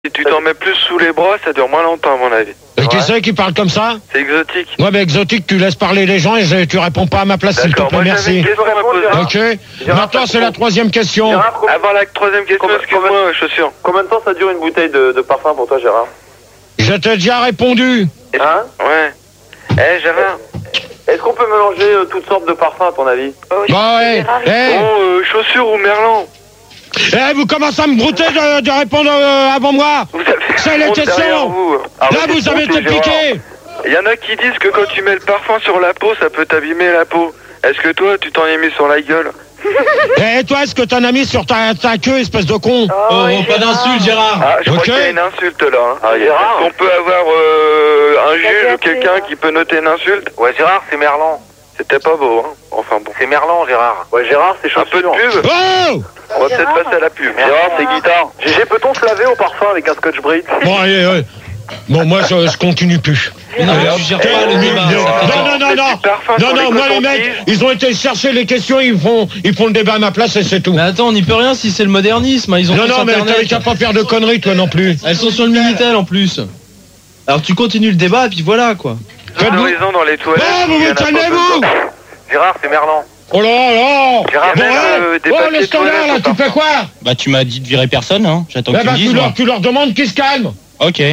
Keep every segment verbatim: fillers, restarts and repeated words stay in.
Si tu t'en mets plus sous les bras, ça dure moins longtemps à mon avis. Et qui c'est qui parle comme ça? C'est exotique. Ouais, mais exotique, tu laisses parler les gens et je, tu réponds pas à ma place, s'il te plaît, merci. Ok. Maintenant, c'est la troisième question. Avant la troisième question, excuse-moi, chaussure. Combien de temps ça dure une bouteille de, de parfum pour toi, Gérard? Je t'ai déjà répondu. Hein? Ouais. Eh, Gérard. Est-ce qu'on peut mélanger euh, toutes sortes de parfums, à ton avis? Bah ouais. Eh, Oh, euh, chaussure ou merlan? eh, vous commencez à me brouter de, de répondre euh, avant moi. Vous avez C'est les honte derrière questions. vous. Ah, Là, ouais, vous c'est avez bon, été Gérard. piqué. Il y en a qui disent que quand tu mets le parfum sur la peau, ça peut t'abîmer la peau. Est-ce que toi, tu t'en es mis sur la gueule? Et toi, est-ce que t'en as mis sur ta, ta queue, espèce de con? Oh, oh, pas d'insulte, Gérard. Ah, je Ok. crois qu'il y a une insulte là. Hein. Ah, Gérard. Est-ce qu'on peut avoir euh, un juge ou quelqu'un qui peut noter une insulte? Ouais, Gérard, c'est Merlan. C'était pas beau, hein. Enfin bon. C'est Merlan, Gérard. Ouais, Gérard, c'est Un peu de chaussure. pub. Oh. On va peut-être passer à la pub. Gérard, c'est guitare. Gégé, peut-on se laver au parfum avec un scotch brite? Bon, allez, ouais. Bon, moi, je, je continue plus. Non, mais tu gères pas le débat. Non, non, non, Des non. petits parfums Non, sur non, les moi, les cotons-tiges. mecs, ils ont été chercher les questions, ils font, ils font le débat à ma place et c'est tout. Mais attends, on n'y peut rien si c'est le modernisme. Ils ont Non, tous non, mais Internet. t'as qu'à pas faire de conneries, toi non plus. Elles sont sur le Minitel en plus. Alors tu continues le débat et puis voilà quoi. Faites-vous. Sonorisant dans les toilettes. Oh, vous il y en vous a pas calmez-vous. besoin. Gérard, c'est Merlan. Oh là là. Gérard, Bon, même, hein. euh, des Oh, papiers le standard, toilettes là, au tu fais quoi? Bah tu m'as dit de virer personne, hein. J'attends Eh que tu ben, me tu dises. leur, moi. tu leur demandes qu'ils se calment. Ok.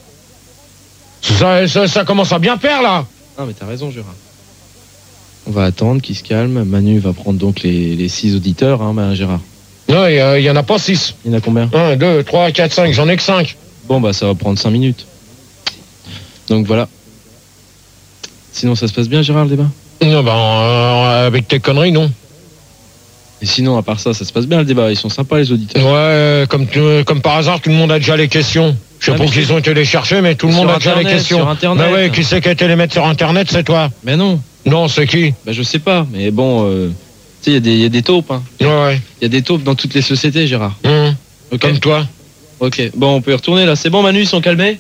Ça, ça, ça commence à bien faire, là. Non mais t'as raison Gérard. On va attendre qu'il se calme. Manu va prendre donc les, les six auditeurs, hein, bah, Gérard. Non, il y, a- il y en a pas six. Il y en a combien? Un, deux, trois, quatre, cinq, j'en ai que cinq. Bon bah ça va prendre cinq minutes. Donc voilà. Sinon ça se passe bien Gérard le débat? Non, ben, euh, avec tes conneries, non. Et sinon à part ça, ça se passe bien le débat? Ils sont sympas les auditeurs. Ouais, comme, tu- comme par hasard, tout le monde a déjà les questions. Je sais Ah, pas mais qu'ils sur- ont été les chercher, mais tout le sur monde a déjà les Internet, questions. sur Internet. Mais ouais, qui c'est qui a été les mettre sur Internet, c'est toi. Mais non, Non, c'est qui? bah je sais pas. Mais bon, euh, tu sais, il y a des- il y a des taupes. Hein. Ouais, ouais. Il y a des taupes dans toutes les sociétés Gérard. Hum, Ok. Comme toi. Ok. Bon on peut y retourner là. C'est bon Manu, ils sont calmés?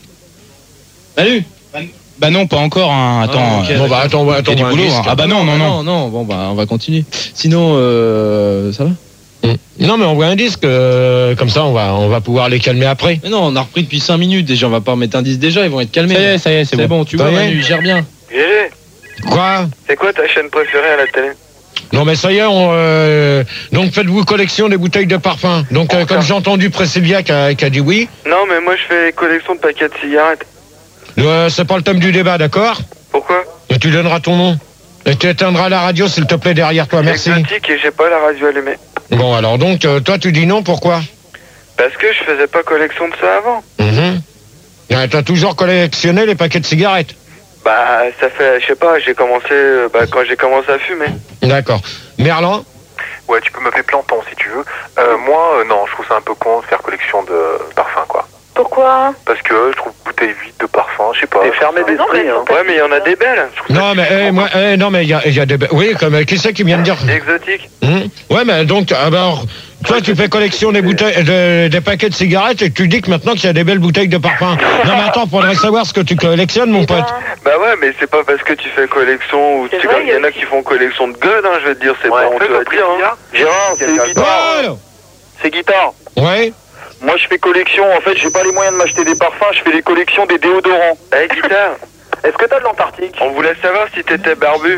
Manu? Bah non, pas encore, hein. Attends. Ah, ok. euh, Bon, bah, attends, ouais, il y attends, a du on va boulot, un disque. hein. Ah bah non, non, non. Non, non, bon bah on va continuer. Sinon, euh, ça va? Hum. Non, mais on voit un disque, euh, comme ça, on va, on va pouvoir les calmer après. Mais non, on a repris depuis cinq minutes déjà, on va pas remettre un disque déjà, ils vont être calmés. Ça y est, ça y est, c'est C'est bon. bon, tu Ça vois y est Manu, il gère bien. Gégé, Quoi? c'est quoi ta chaîne préférée à la télé? Non, mais ça y est, on, euh, donc faites-vous collection des bouteilles de parfum. Donc, euh, comme j'ai entendu Priscilla qui a, qui a dit oui, Non, mais moi je fais collection de paquets de cigarettes. euh, c'est pas le thème du débat, d'accord? Pourquoi? Et tu donneras ton nom. Et tu éteindras la radio, s'il te plaît, derrière toi, merci. Exotique et j'ai pas la radio allumée. Bon, alors donc, euh, toi, tu dis non, pourquoi? Parce que je faisais pas collection de ça avant. Mhm. Euh, T'as toujours collectionné les paquets de cigarettes. Bah, ça fait, je sais pas, j'ai commencé, euh, bah, quand j'ai commencé à fumer. D'accord. Merlan? Ouais, tu peux m'appeler Planton si tu veux. Euh, moi, euh, non, je trouve ça un peu con de faire collection de parfums, quoi. Pourquoi? Parce que je trouve bouteille vide de parfum, je sais pas. T'es fermé d'esprit, hein. Ouais, mais il y en a des belles. Je trouve ça Non, mais, eh, moi, eh, non, mais il y a, il y a des... Oui, comme, euh, qui c'est qui vient de dire? exotique. Mhm. Ouais, mais donc, alors, toi, tu fais collection des bouteilles, de- des paquets de cigarettes et tu dis que maintenant qu'il y a des belles bouteilles de parfum. Non, mais attends, faudrait savoir ce que tu collectionnes, mon pote. Bah ouais, mais c'est pas parce que tu fais collection ou C'est tu vrai, il y en a qui font collection de gueules, hein, je veux te dire, c'est Ouais, pas honteux à dire. Hein. Gérard, c'est guitare. Oh, C'est guitare. ouais. Moi, je fais collection. En fait, j'ai pas les moyens de m'acheter des parfums. Je fais des collections des déodorants. Eh, guitare, Est-ce que t'as de l'Antarctique? on voulait savoir si t'étais barbu.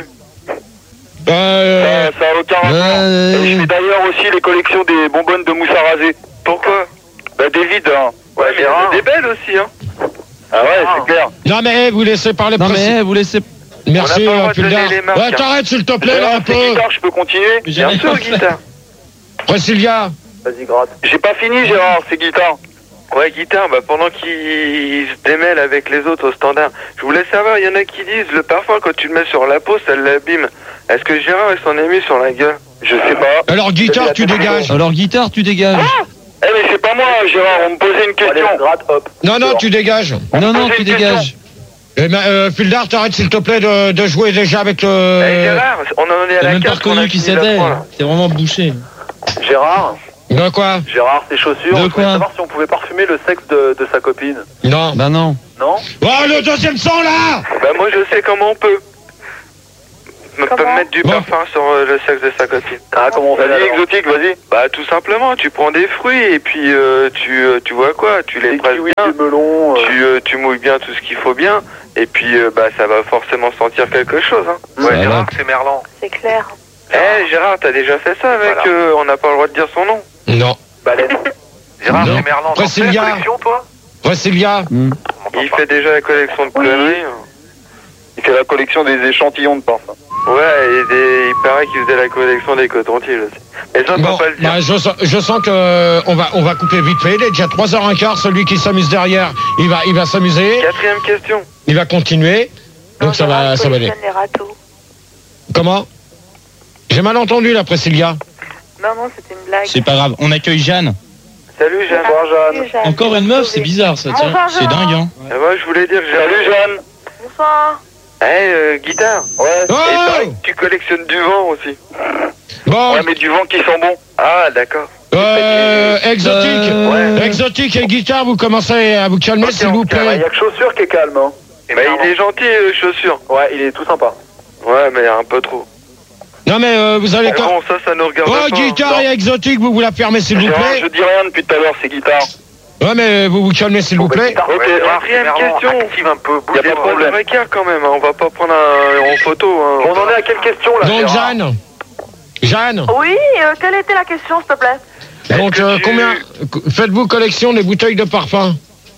Euh, Ça, ça a aucun rapport. euh, Et je fais d'ailleurs aussi les collections des bonbonnes de mousse à raser. Pourquoi? Bah, des vides, hein. Ouais, mais il y en a des belles aussi, hein. Ah ouais, c'est clair. non, mais eh, vous laissez parler Non Priscilla. mais eh, vous laissez... Merci, On n'a pas le droit euh, de donner Puldar. les marques, Ouais, hein. t'arrêtes, s'il te plaît, là, Gérard, un peu. c'est guitare, je peux continuer? Bien J'ai sûr, rien fait. guitare. Priscilla. Vas-y, gratte. J'ai pas fini, Gérard, c'est guitare. Ouais, guitare, bah pendant qu'il se démêle avec les autres au standard, je voulais savoir, il y en a qui disent le parfum quand tu le mets sur la peau, ça l'abîme. Est-ce que Gérard il s'en est mis sur la gueule? Je sais pas. Alors, guitare, tu dégages. Alors guitare, tu dégages. Eh, mais c'est pas moi, Gérard, on me posait une question. gratte, hop. Non, non, tu dégages. Non, non, posait tu une dégages. Eh ben, euh, Puldar, t'arrêtes, s'il te plaît, de, de jouer déjà avec le... Eh, Gérard, on en est à T'as la même pas carte qu'on a reconnu qui fini la c'était. fois, là. T'es vraiment bouché. Gérard, De quoi? Gérard, ses chaussures. De je voulais quoi savoir si on pouvait parfumer le sexe de, de sa copine. Non. Bah non. Non? Oh, le deuxième son, là. Bah moi je sais comment on peut. me- peut Comment mettre du Bon. parfum sur euh, le sexe de sa copine. Ah, comment on fait Vas-y, alors exotique, vas-y. Bah, tout simplement, tu prends des fruits et puis euh, tu, euh, tu vois quoi, tu les Des presses kiwis, bien, du melon. euh, tu, euh, tu mouilles bien tout ce qu'il faut bien, et puis euh, bah, ça va forcément sentir quelque chose. Hein. Ouais, Ça Gérard, va. c'est Merlan. C'est clair. Eh, Gérard, t'as déjà fait ça avec, Voilà. euh, on n'a pas le droit de dire son nom. Non. Baleine. Gérard, Non. c'est Merlan. T'en fais Priscilla. la collection, toi Priscilla. Hmm. Il fait déjà la collection de Oui. conneries. hein. Il fait la collection des échantillons de parfum. Ouais, et des- il paraît qu'il faisait la collection des cotons-tiges aussi. Mais ça, on Bon, peut pas le dire. bah, je, sens- je sens que euh, on va on va couper vite fait. Il est déjà trois heures quinze. Celui qui s'amuse derrière, il va il va s'amuser. Quatrième question. Il va continuer. Non, Donc ça Gérard, va il ça va aller. collectionne les râteaux. Comment? J'ai mal entendu la Priscilla. Non, non, c'était une blague. C'est pas grave. On accueille Jeanne. Salut, Jeanne. Bonsoir, Jeanne. Oui, Jeanne. Encore une meuf, c'est bizarre ça, tiens. Bonsoir, C'est Gérard. dingue, hein. Et moi, je voulais dire que j'ai... Salut, Jeanne. Bonsoir. Eh, euh, guitare. Ouais. Et pareil Oh que tu collectionnes du vent aussi. Bon, Ouais, mais du vent qui sent bon. Ah, d'accord. euh, exotique. Euh, Exotique et guitare, vous commencez à vous calmer, Ok, s'il on vous calme. Il plaît. y a que chaussures qui est calme, hein. Bah, il est gentil, euh, chaussures. Ouais, il est tout sympa. Ouais, mais un peu trop. Non mais euh, vous allez Mais quand... bon, ça, ça nous regarde Oh, pas. guitare et exotique, vous vous la fermez, s'il vous Gérard, plaît. je dis rien depuis tout à l'heure, c'est guitare. Ouais, mais vous vous calmez, s'il vous plaît. Ok, Ouais, quatrième question. Active un peu, Il y a bougez pas de pas. problème. quand même, hein. On va pas prendre un, en photo. Hein. On en est à quelle question, là, Donc Gérard Jeanne, Jeanne, Oui, euh, quelle était la question, s'il te plaît? donc que euh, tu- combien faites-vous collection des bouteilles de parfum?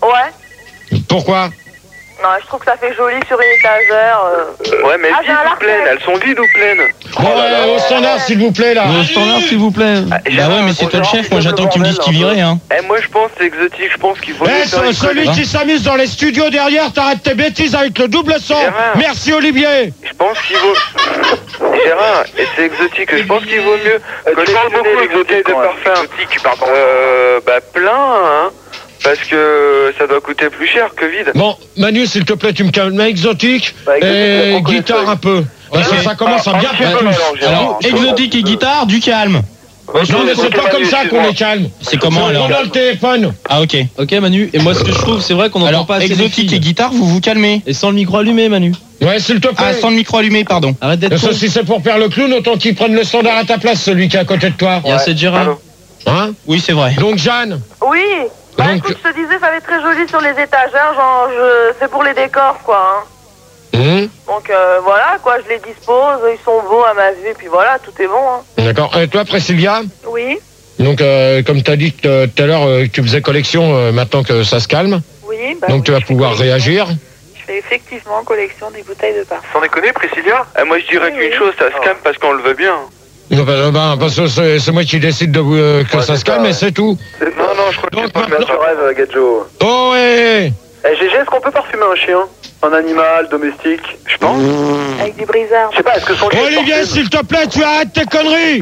Ouais. Pourquoi? Non, je trouve que ça fait joli sur une étagère. euh. Ouais, mais Ah, j'ai vides un ou larcin. pleines? Elles sont vides ou pleines? Bon, ouais, au standard, s'il vous plaît, là. Au standard, s'il vous plaît. Bah ouais, mais c'est toi le chef. Moi, j'attends que tu me dises qui virait, hein. Eh, moi, je pense que c'est exotique. Je pense qu'il faut... Eh, mieux faire ce- une celui collection. qui s'amuse dans les studios derrière, t'arrêtes tes bêtises avec le double son. Gérard. Merci Olivier. Je pense qu'il vaut... Gérard, et c'est exotique. Je pense qu'il vaut mieux tu parles collectionner beaucoup les bouteilles de exotique, quand même. parfum. Exotique, tu parles pas. Euh, bah, plein, hein. Parce que ça doit coûter plus cher que vide. Bon, Manu, s'il te plaît, tu me calmes exotique Bah, exotique, et on connaît guitare ça. un peu. Parce que Ok. ça commence à Ah, bien un faire petit peu, tous. alors, Gérard. Alors, exotique et guitare, du calme. Non, mais c'est pas comme ça qu'on les calme. C'est comment alors? Dans le téléphone. Ah, ok. Ok Manu, et moi ce que je trouve, c'est vrai qu'on n'entend Alors, pas assez les exotique et filles. guitare, vous vous calmez. Et sans le micro allumé Manu. Ouais, s'il te plaît. Ah, sans le micro allumé, pardon. Arrête d'être Ça, con. si c'est pour faire le clown, autant qu'il prenne le standard à ta place, celui qui est à côté de toi. Il y a assez de Gérard. Allô. Hein? Oui, c'est vrai. Donc, Jeanne, Oui. Bah Donc- écoute, je te disais, ça va être très joli sur les étagères, genre, je... c'est pour les décors, quoi. Hein. hum, Donc euh, voilà, quoi, je les dispose, ils sont beaux à ma vue, puis voilà, tout est bon. Hein. d'accord. Et toi, Priscilla? Oui, Donc, euh, comme tu as dit euh, tout à l'heure, euh, que tu faisais collection euh, maintenant que ça se calme. oui. Bah, Donc, oui, tu vas je fais pouvoir collection. réagir. Je fais effectivement collection des bouteilles de parfum. Sans déconner, Priscilla? Eh, moi, je dirais Oui, qu'une oui. chose, ça se calme parce qu'on le veut bien. Non, bah, bah, parce que c'est c'est moi qui décide de vous, euh, que Ouais, ça c'est se calme, ça, et ouais. c'est tout. Non, non, je crois que Donc, tu peux maintenant- mettre... Je rêve, Gadjo. Oh, ouais. Eh, G G, est-ce qu'on peut parfumer un chien? Un animal domestique? Je pense. Avec du brisard. Je sais pas, est-ce que son chien est Olivier, parfumé? s'il te plaît, tu arrêtes tes conneries.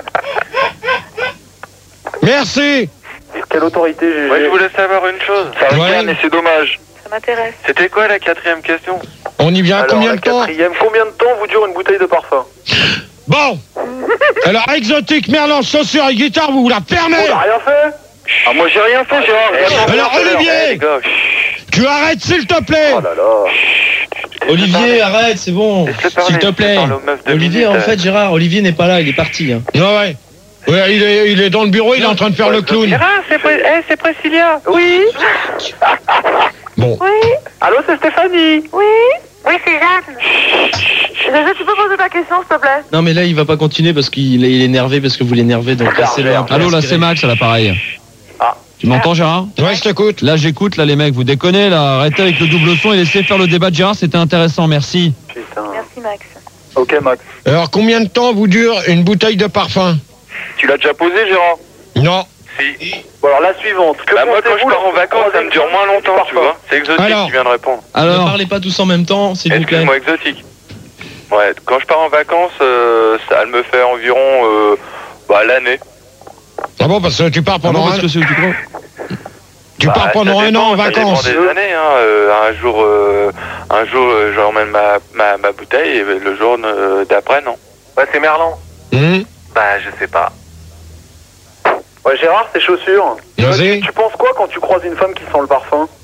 Merci. Quelle autorité, G G? Moi, je voulais savoir une chose. Ça Ouais. ricane et c'est dommage. Ça m'intéresse. C'était quoi la quatrième question? On y vient Alors, combien la de temps? quatrième, combien de temps vous dure une bouteille de parfum? Bon. Alors, exotique, merlan, chaussures et guitare, vous vous la On fermez. n'a rien fait? Ah, moi j'ai rien fait, Gérard. Eh, Vraiment, Alors, rien fait, Olivier. Eh, les gars, chut, Tu arrêtes, s'il te plaît. Oh là là. Olivier, arrête, c'est bon. laisse-le parler, S'il te laisse-le plaît. parler aux meufs de Olivier, minutes, en euh. fait, Gérard, Olivier n'est pas là, il est parti. Hein. Ouais, ouais. Ouais, il est, il est dans le bureau, il est en train de faire le clown. Gérard, c'est Pré- eh, c'est Priscilla. Oui, Bon. oui, Allô, c'est Stéphanie. oui. Oui, c'est Jeanne. Déjà, tu peux poser ta question, s'il te plaît? Non mais là il va pas continuer parce qu'il est, il est énervé parce que vous l'énervez donc laissez-le un peu Allô, là respirer. c'est Max à l'appareil. Ah. Tu m'entends Gérard? Ouais, je t'écoute. Là j'écoute, là les mecs, vous déconnez, là, arrêtez avec le double son et laissez faire le débat de Gérard, c'était intéressant, merci. Putain. Merci, Max. Ok, Max. Alors, combien de temps vous dure une bouteille de parfum? Tu l'as déjà posé, Gérard? Non. Si. Bon, alors la suivante. Que Bah, moi, quand je pensez-vous pars en lorsque vacances, vous ça me dure croisez moins une longtemps, femme tu qui vois. C'est exotique Alors. qui vient de répondre. Ne Alors, parlez pas tous en même temps, s'il vous plaît. Excuse-moi, exotique. Ouais, quand je pars en vacances, euh, ça elle me fait environ euh, bah, l'année. Ah bon, parce que tu pars ah bon, pendant parce un, que c'est tu crois tu Bah, pars ça pendant un dépend, an en ça dépend vacances. des années, hein. Euh, un jour, euh, un jour, euh, j'emmène ma, ma, ma bouteille et le jour euh, d'après, non. Ouais, c'est Merlan. Hum, Bah, je sais pas. Ouais, Gérard, tes chaussures. Vas-y. Tu penses quoi quand tu croises une femme qui sent le parfum?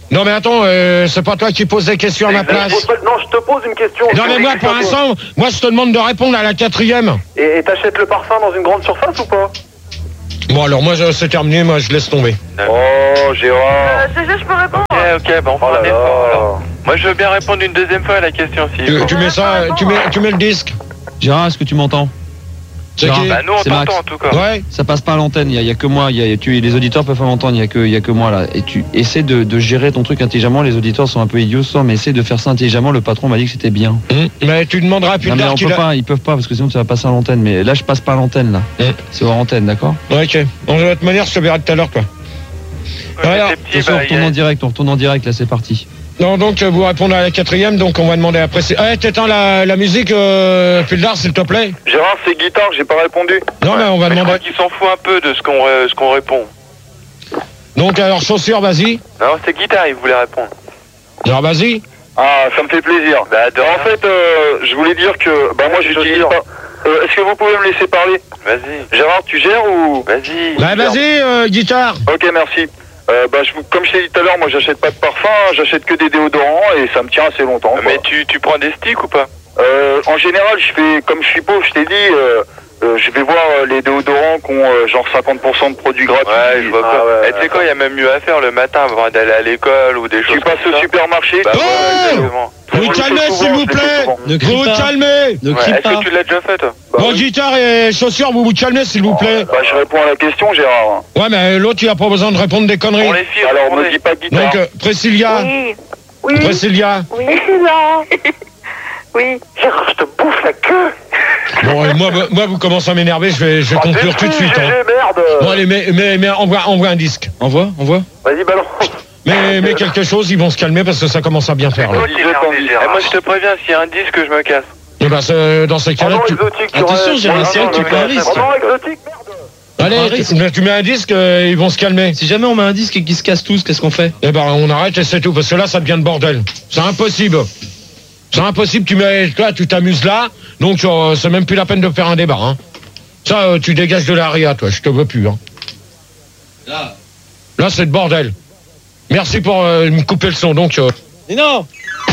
Non mais attends, euh, c'est pas toi qui poses des questions à ma place. Non, je te pose une question. Non mais moi pour l'instant, moi je te demande de répondre à la quatrième. Et t'achètes le parfum dans une grande surface ou pas? Bon alors moi je- c'est terminé, moi je laisse tomber. Oh, Gérard. Euh, C G, je peux répondre? Ok, ok, bon, on Oh fait là un effort, là. alors. Moi, je veux bien répondre une deuxième fois à la question, si. Tu, tu mets ça, tu mets, tu mets le disque. Gérard, est-ce que tu m'entends? C'est Gérard. qui? Bah, nous, on C'est Max. t'entend, en tout cas. Ouais. Ça passe pas à l'antenne, il y, a- il y a que moi, il y a, tu, les auditeurs peuvent pas m'entendre, il y a que, il y a que moi là. Et tu essaies de, de gérer ton truc intelligemment, les auditeurs sont un peu idiots, ça, mais essaie de faire ça intelligemment, le patron m'a dit que c'était bien. Hum. Mais tu demanderas plus Non mais tard on qu'il peut a... pas, ils peuvent pas, parce que sinon ça va passer à l'antenne, mais là je passe pas à l'antenne là. Hum. C'est hors antenne, d'accord? Ouais, ok. Bon, de toute manière, je te verrai tout à l'heure, toi. Ouais, Alors, c'est Ce petit, soir, bah, on retourne y a- en direct, on retourne en direct, là c'est parti. Non, donc euh, vous répondez à la quatrième, donc on va demander après. Eh, t'éteins la, la musique, euh, Pildar, s'il te plaît. Gérard, c'est guitare, j'ai pas répondu. Non, mais on va Mais je demander. crois qu'il s'en fout un peu de ce qu'on euh, ce qu'on répond. Donc alors chaussures, vas-y. Non, c'est guitare, il voulait répondre. Alors vas-y. Ah, ça me fait plaisir. Bah, de En rien. fait, euh, je voulais dire que, bah moi j'utilise pas. Euh, Est-ce que vous pouvez me laisser parler? Vas-y, Gérard, tu gères ou? vas-y. Bah vas-y, euh, guitare. Ok, merci. Euh, bah, je, vous- comme je t'ai dit tout à l'heure, moi j'achète pas de parfum, j'achète que des déodorants et ça me tient assez longtemps. quoi. Mais tu, tu prends des sticks ou pas? Euh, en général, je fais, comme je suis pauvre, je t'ai dit, euh, euh, je vais voir euh, les déodorants qui ont euh, genre cinquante pour cent de produits gratuits. Ouais, je vois Ah, pas. ouais, Et tu sais quoi, il y a même mieux à faire le matin avant d'aller à l'école ou des choses Tu passes comme au ça. supermarché. Bah, tu- ouais, Oh exactement. Vous je le fais calmez, souvent, s'il je vous le fais plaît. souvent. Ne Vous crie vous pas. calmez. Ne Ouais, crie Est-ce pas. que tu l'as déjà fait, toi? Bah, Bon, oui. guitare et chaussures, vous vous calmez, s'il vous plaît. Bah, je réponds à la question, Gérard. Ouais, mais l'autre, il a pas besoin de répondre des conneries. Pour les filles, Alors, répondez. me dis pas guitare. Donc, euh, Priscilla. Oui. Oui. Priscilla. Oui. Là. Oui. Gérard, je te bouffe la queue. Bon, et moi, moi, vous commencez à m'énerver, je vais, je vais conclure tout de suite. Hein. Merde. Bon, allez, mais, mais, mais envoie, envoie un disque. Envoie, envoie. Vas-y, balance. Mais, mais quelque chose, ils vont se calmer parce que ça commence à bien faire. Là. Toi, t'es énervé, Gérard. Eh, moi, je te préviens, s'il y a un disque, je me casse. Et bah, c'est- dans ces Oh cas-là, non, tu... exotique, tu Attention, restes. Gérard, c'est vrai que tu non, prends un mais- risque. Oh non, exotique, merde. Allez, prends un tu, risque. tu mets un disque, euh, ils vont se calmer. Si jamais on met un disque et qu'ils se cassent tous, qu'est-ce qu'on fait? Eh ben, on arrête et c'est tout, parce que là, ça devient le bordel. C'est impossible. C'est impossible, tu mets, là, tu t'amuses là, donc euh, c'est même plus la peine de faire un débat. Hein. Ça, euh, tu dégages de l'aria, toi, je te veux plus. Hein. Là. Là, c'est le bordel. Merci pour euh, me couper le son, donc... euh, Mais non.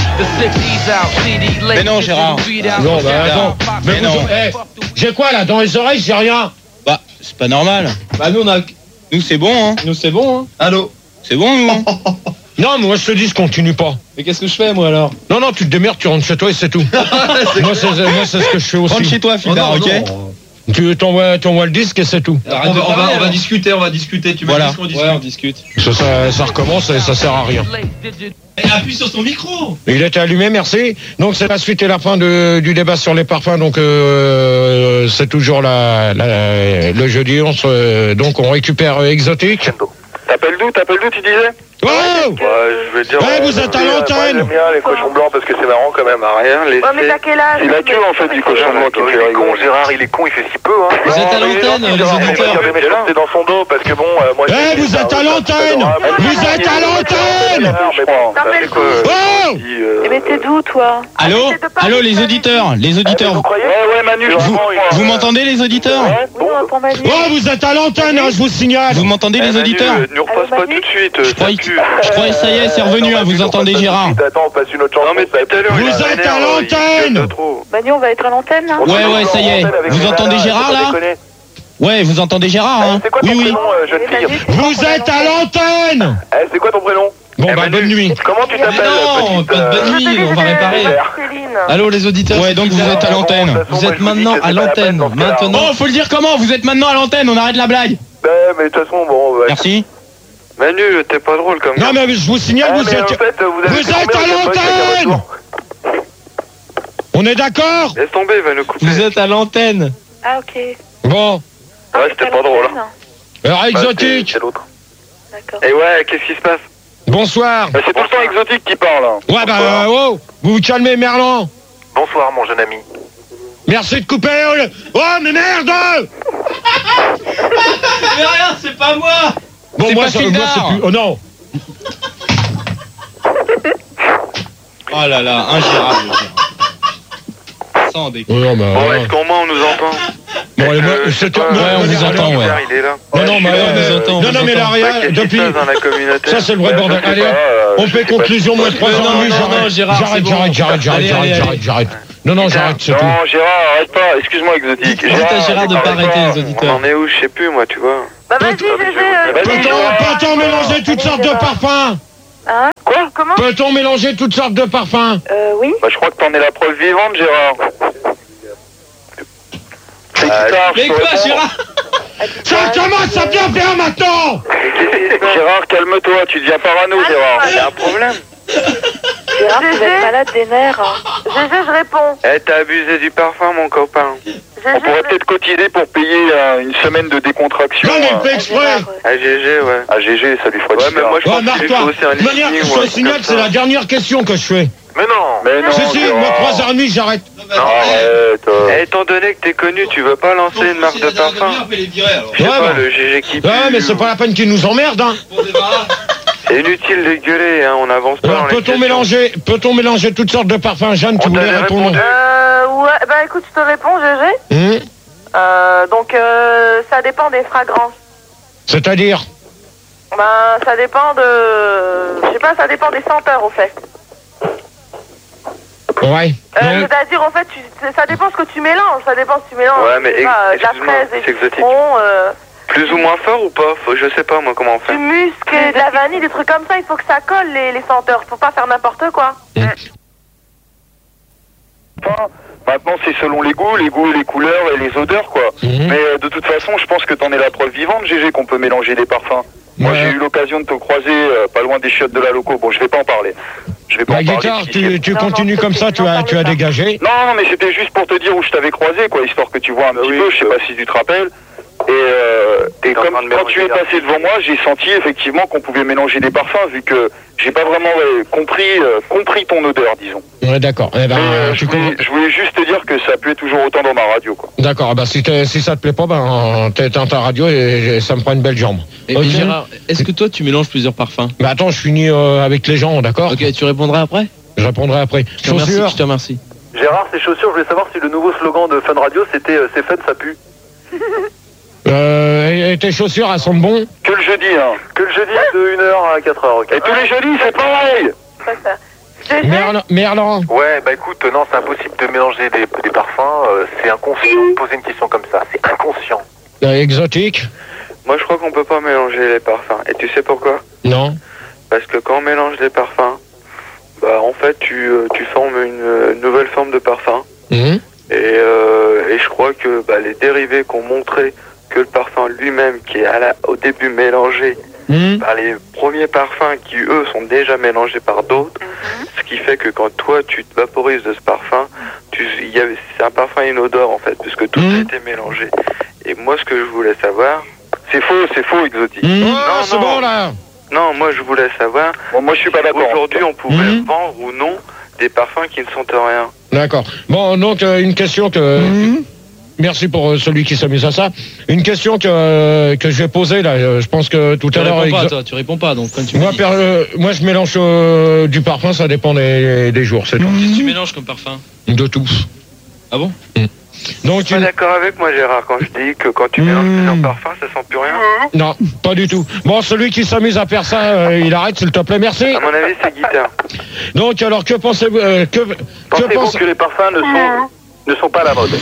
Mais non, Gérard. non, bah, attends. Mais Mais vous- non. eh, j'ai quoi, là, dans les oreilles, j'ai rien. Bah, c'est pas normal. Bah nous on a, Nous, c'est bon, hein. nous c'est bon. Hein. Allô. C'est bon, nous. hein. Non, mais moi, je te dis, je continue pas. Mais qu'est-ce que je fais moi alors? Non, non, tu te démerdes, tu rentres chez toi et c'est tout. moi, c'est moi, c'est ce que je fais aussi. Rentre chez toi, Fidar, Oh non, ok. non. Tu t'envoies, t'envoies le disque et c'est tout. Arrête On de va, on va- parler, on va alors. discuter, on va discuter. Tu Voilà. me dis qu'on discute. Ouais, on discute. Ça, ça, ça recommence et ça sert à rien. Et appuie sur ton micro. Il était allumé, merci. Donc c'est la suite et la fin de- du débat sur les parfums. Donc euh, c'est toujours la, la- le jeudi. On se, donc on récupère euh, Exotique. T'appelles d'où? T'appelles d'où, tu disais? Oh Ouais, je vais dire. Ouais, euh, vous êtes à moi, l'antenne. J'aime bien les cochons blancs parce que c'est marrant quand même. À rien laisser. Ouais, mais t'as quel âge? C'est la queue, en fait, du cochon blanc qui me fait rigoler. Gérard, il est con, il fait si peu, hein. Vous êtes à l'antenne, les auditeurs. C'est dans son dos parce que bon, euh, moi. Eh, vous êtes à l'antenne. Vous êtes à l'antenne. T'appelles d'où? Oh Eh ben t'es d'où toi? Allô. Arrêtez de parler Allô, les de ça. auditeurs. Les auditeurs. Vous croyez? Ouais, ouais, Manu, Vous, vous m'entendez, les auditeurs? Oui, on entend Manu. Oh, vous êtes à l'antenne, hein, je vous signale. Vous m'entendez, les auditeurs? Ne nous repasse pas tout de suite. Je croyais que, je croyais que ça y est, c'est revenu, hein, vous entendez Gérard. Attends, on passe une autre chanson. Non, mais tout à l'heure, Vous il êtes s'énerve, à il l'antenne. gueule de trop. Manu, on va être à l'antenne là? Ouais, ouais, ça y est. Vous entendez Gérard, là? Ouais, vous entendez Gérard, hein? C'est quoi ton Oui, oui. prénom, euh, jeune Eh, fille? Manu, c'est Vous quoi, êtes on à est l'antenne. Eh, c'est quoi ton prénom? Bon, Eh, bah, Manu. bonne nuit. Comment tu Mais t'appelles? non, petite, pas de euh, bonne Je te nuit, dis, on va c'est réparer. Céline. Allô les auditeurs. Ouais, c'est donc vous Fidar. êtes à l'antenne. Vous êtes maintenant à l'antenne. Maintenant. Oh, faut le dire comment? Vous êtes maintenant à l'antenne, on arrête la blague. Ouais, mais de toute façon, bon. bah, Merci. Manu, t'es pas drôle comme Non, ça. mais je vous Ah, signale, vous mais en êtes... fait, vous avez Vous fait êtes combien à de Game Boy chacun votre l'antenne. tour? On est d'accord? Laisse tomber, il va nous couper. Vous êtes à l'antenne. Ah ok. Bon. Ah, Ouais, t'es c'était à pas drôle, l'antenne. Alors, Bah, Exotique. c'est- c'est l'autre. D'accord. Et ouais, qu'est-ce qui se passe? Bonsoir. Bah, c'est tout le temps exotique qui parle. hein. Ouais, bah, euh, oh, vous vous calmez, Merlan. Bonsoir, mon jeune ami. Merci de couper. Oh, le- oh, mais merde. Mais rien, c'est pas moi. Bon, C'est moi, pas ça- moi, Fildar. c'est plus... Oh non. Oh là là, ingérable. Sans déconner. Oh, non, bah, Bon, ouais. est-ce qu'au moins on nous entend? Bon, allez, moi, Euh, je sais c'était- pas, non, ouais, on non, vous non, entend, non, ouais. Il est là. Non, non, mais, on euh, vous entend, on non, vous non, mais entend. l'aria, Qu'est-ce qui se depuis... passe dans la communauté? Ça, c'est le vrai Ouais, bordel. je sais Allez, pas, hop. euh, On fait conclusion, moins de trois ans et demi, j'arrête. J'arrête, j'arrête, j'arrête, j'arrête, j'arrête, j'arrête, j'arrête. Non, non, j'arrête, c'est tout. Non, Gérard, arrête pas, excuse-moi, Exotique. Dites à Gérard de pas arrêter les On auditeurs. en est où, je sais plus, moi, tu vois. Bah vas-y, Gégé. euh, Vas-y, Gégé. Peut-on peut-on mélanger toutes sortes de parfums? Hein? Quoi? Comment? Peut-on mélanger toutes sortes de parfums? Euh, oui. Bah, je crois que t'en es la preuve vivante, Gérard. C'est Ah, guitare, Mais je peux quoi, répondre. Gérard? Ça commence à bien faire maintenant! Gérard, calme-toi, tu deviens parano, Gérard. Il y a un problème. Gérard, vous êtes malade des nerfs. Gégé, je réponds. Eh, t'as abusé du parfum, mon copain. Gégé, On pourrait je peut-être cotiser pour payer euh, une semaine de décontraction. Non, mais euh, fait exprès! Ah, G G, ouais. à G G, ça lui fera Ouais, du mais bien. moi, je Oh, pense qu'il marre-toi! faut aussi un De manière, listing, je ouais, te signale, comme c'est ça. la dernière question que je fais. Mais non. Mais non, Si, si, Gérard. moi, trois heures et demie, j'arrête. Arrête. euh. Eh, étant donné que t'es connu, tu veux pas lancer une marque de parfum? Je sais Ouais, pas, bon. le G G qui pue. Ouais, mais c'est pas la peine qu'ils nous emmerdent, hein. C'est inutile de gueuler, hein, on avance pas Alors, dans les peut-on questions. mélanger, peut-on mélanger toutes sortes de parfums? Jeanne, tu On voulais t'avait répondre? répondu. Euh, ouais, bah écoute, je te réponds, Gégé. Hum Euh, donc, euh, ça dépend des fragrances. C'est-à-dire? Ben, ça dépend de... Je sais pas, ça dépend des senteurs, au fait. Ouais. Euh, Non. C'est-à-dire, en fait, tu, c'est- ça dépend ce que tu mélanges. Ça dépend si tu mélanges, Ouais, mais je sais pas, ex- de la excuse-moi, fraise et c'est du exotique. citron, euh, Plus ou moins fort ou pas? Faut, je sais pas, moi, comment on fait. du musc, et de la vanille, des trucs comme ça. Il faut que ça colle, les, les senteurs. Faut pas faire n'importe quoi. Enfin, maintenant, c'est selon les goûts, les goûts, les couleurs et les odeurs, quoi. Mhm. Mais euh, de toute façon, je pense que t'en es la preuve vivante, G G, qu'on peut mélanger des parfums. Moi, Ouais. j'ai eu l'occasion de te croiser euh, pas loin des chiottes de la loco. Bon, je vais pas en parler. Je vais pas La en parler. guitare, parce tu, qu'ici- tu Non, continues non, comme ça, c'est- tu n'en as, parle tu as pas. dégagé. Non, non, mais c'était juste pour te dire où je t'avais croisé, quoi, histoire que tu vois un petit oui, peu. Je sais je- pas si tu te rappelles. Et, euh, et en comme train de quand mélanger tu es les passé devant moi, j'ai senti effectivement qu'on pouvait mélanger des parfums, vu que j'ai pas vraiment ouais, compris, euh, compris ton odeur, disons. Ouais, d'accord. Eh ben, Mais, euh, tu je, voulais, commences- je voulais juste te dire que ça plaît toujours autant dans ma radio, quoi. D'accord. eh ben, si, t'es- si ça te plaît pas, ben, t'éteins ta radio et, et ça me prend une belle jambe. Et, Ok. et Gérard, est-ce que toi tu mélanges plusieurs parfums? Bah attends, je finis euh, avec les gens, d'accord? Ok, tu répondras après? Je répondrai après. Je te remercie, Chaussures. je te remercie. Gérard, ces chaussures, je voulais savoir si le nouveau slogan de Fun Radio c'était euh, c'est fun, ça pue. Euh, et, et tes chaussures, elles sont bonnes? Que le jeudi, hein. Que le jeudi de une heure à quatre heures, ok. Et tous les jeudis, c'est pareil. C'est ça. Gégé, Merlan, Merlan. Ouais, bah écoute, non, c'est impossible de mélanger des, des parfums, euh, c'est inconscient de poser une question comme ça, c'est inconscient. Euh, exotique? Moi, je crois qu'on peut pas mélanger les parfums. Et tu sais pourquoi? Non. Parce que quand on mélange les parfums, bah, en fait, tu, euh, tu formes une euh, nouvelle forme de parfum. Mhm. Et, euh, et je crois que bah, les dérivés qui ont montré que le parfum lui-même, qui est à la, au début mélangé Mhm. par les premiers parfums qui, eux, sont déjà mélangés par d'autres, ce qui fait que quand toi, tu te vaporises de ce parfum, tu, il y avait, c'est un parfum inodore, en fait, puisque tout Mhm. a été mélangé. Et moi, ce que je voulais savoir... C'est faux, c'est faux, Exotique. Mhm. Non, Ah, c'est non. bon là. Non, moi, je voulais savoir... Bon, moi, je suis pas d'accord. Aujourd'hui, on pouvait Mhm. vendre ou non des parfums qui ne sont rien. D'accord. Bon, donc euh, une question que... Merci pour euh, celui qui s'amuse à ça. Une question que, euh, que je vais poser là. euh, Je pense que tout Tu à l'heure... réponds pas, Exo- toi, tu réponds pas, donc comme tu Moi, me dis. per- euh, moi, je mélange euh, du parfum, ça dépend des, des jours, c'est tout. Qu'est-ce que tu mélanges comme parfum? De tout. Ah bon? Donc, Tu es une- d'accord avec moi, Gérard, quand je dis que quand tu mélanges plusieurs parfums, ça sent plus rien? non, pas du tout. Bon, celui qui s'amuse à faire ça, euh, il arrête, s'il te plaît, merci. À mon avis, c'est guitare. Donc, alors, que pensez-vous euh, que, que Pensez-vous pense- que les parfums ne sont, ne sont pas à la mode?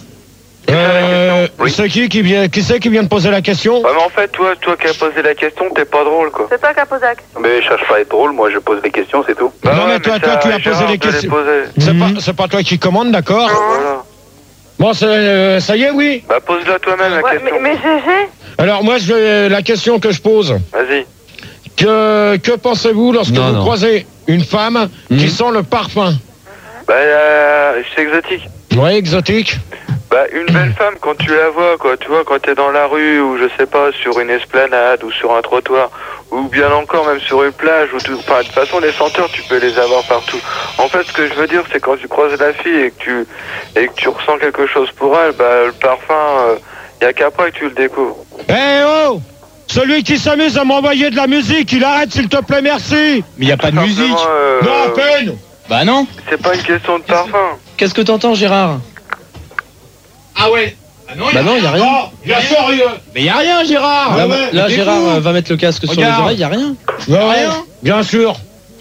euh, Oui. C'est qui qui vient, qui c'est qui vient de poser la question? Ouais, mais en fait, toi, toi qui as posé la question, t'es pas drôle, quoi. c'est toi qui as posé la question. Mais je cherche pas à être drôle, moi je pose des questions, c'est tout. Bah Non, ouais, mais toi, ça, toi, tu as Gérard posé les doit questions. poser. C'est Mhm. pas, c'est pas toi qui commande, d'accord? Voilà. Bon, c'est, euh, ça y est, oui. Bah, pose-la toi-même, la Ouais, mais, question. mais Gégé, Alors, moi, je vais, la question que je pose. Vas-y. Que, que pensez-vous lorsque Non, vous non. croisez une femme qui Mhm. sent le parfum? Bah, euh, c'est exotique. Ouais, exotique. Bah, une belle femme, quand tu la vois, quoi, tu vois, quand t'es dans la rue, ou je sais pas, sur une esplanade, ou sur un trottoir, ou bien encore même sur une plage, ou tout, enfin, de toute façon, les senteurs, tu peux les avoir partout. En fait, ce que je veux dire, c'est quand tu croises la fille et que tu, et que tu ressens quelque chose pour elle, bah, le parfum, euh, y a qu'après que tu le découvres. Eh oh! Celui qui s'amuse à m'envoyer de la musique, il arrête, s'il te plaît, merci. Mais y a pas de musique. Simplement, euh, Non, à peine. Bah non. c'est pas une question de parfum. Qu'est-ce que t'entends, Gérard? Ah ouais. Bah non, y a rien. Non, bien sûr, il y a- Mais y a rien, Gérard. Ah Là, ouais, là, t'es Gérard fou. euh, va mettre le casque sur les Regarde. oreilles, y a rien. Ouais, bien sûr.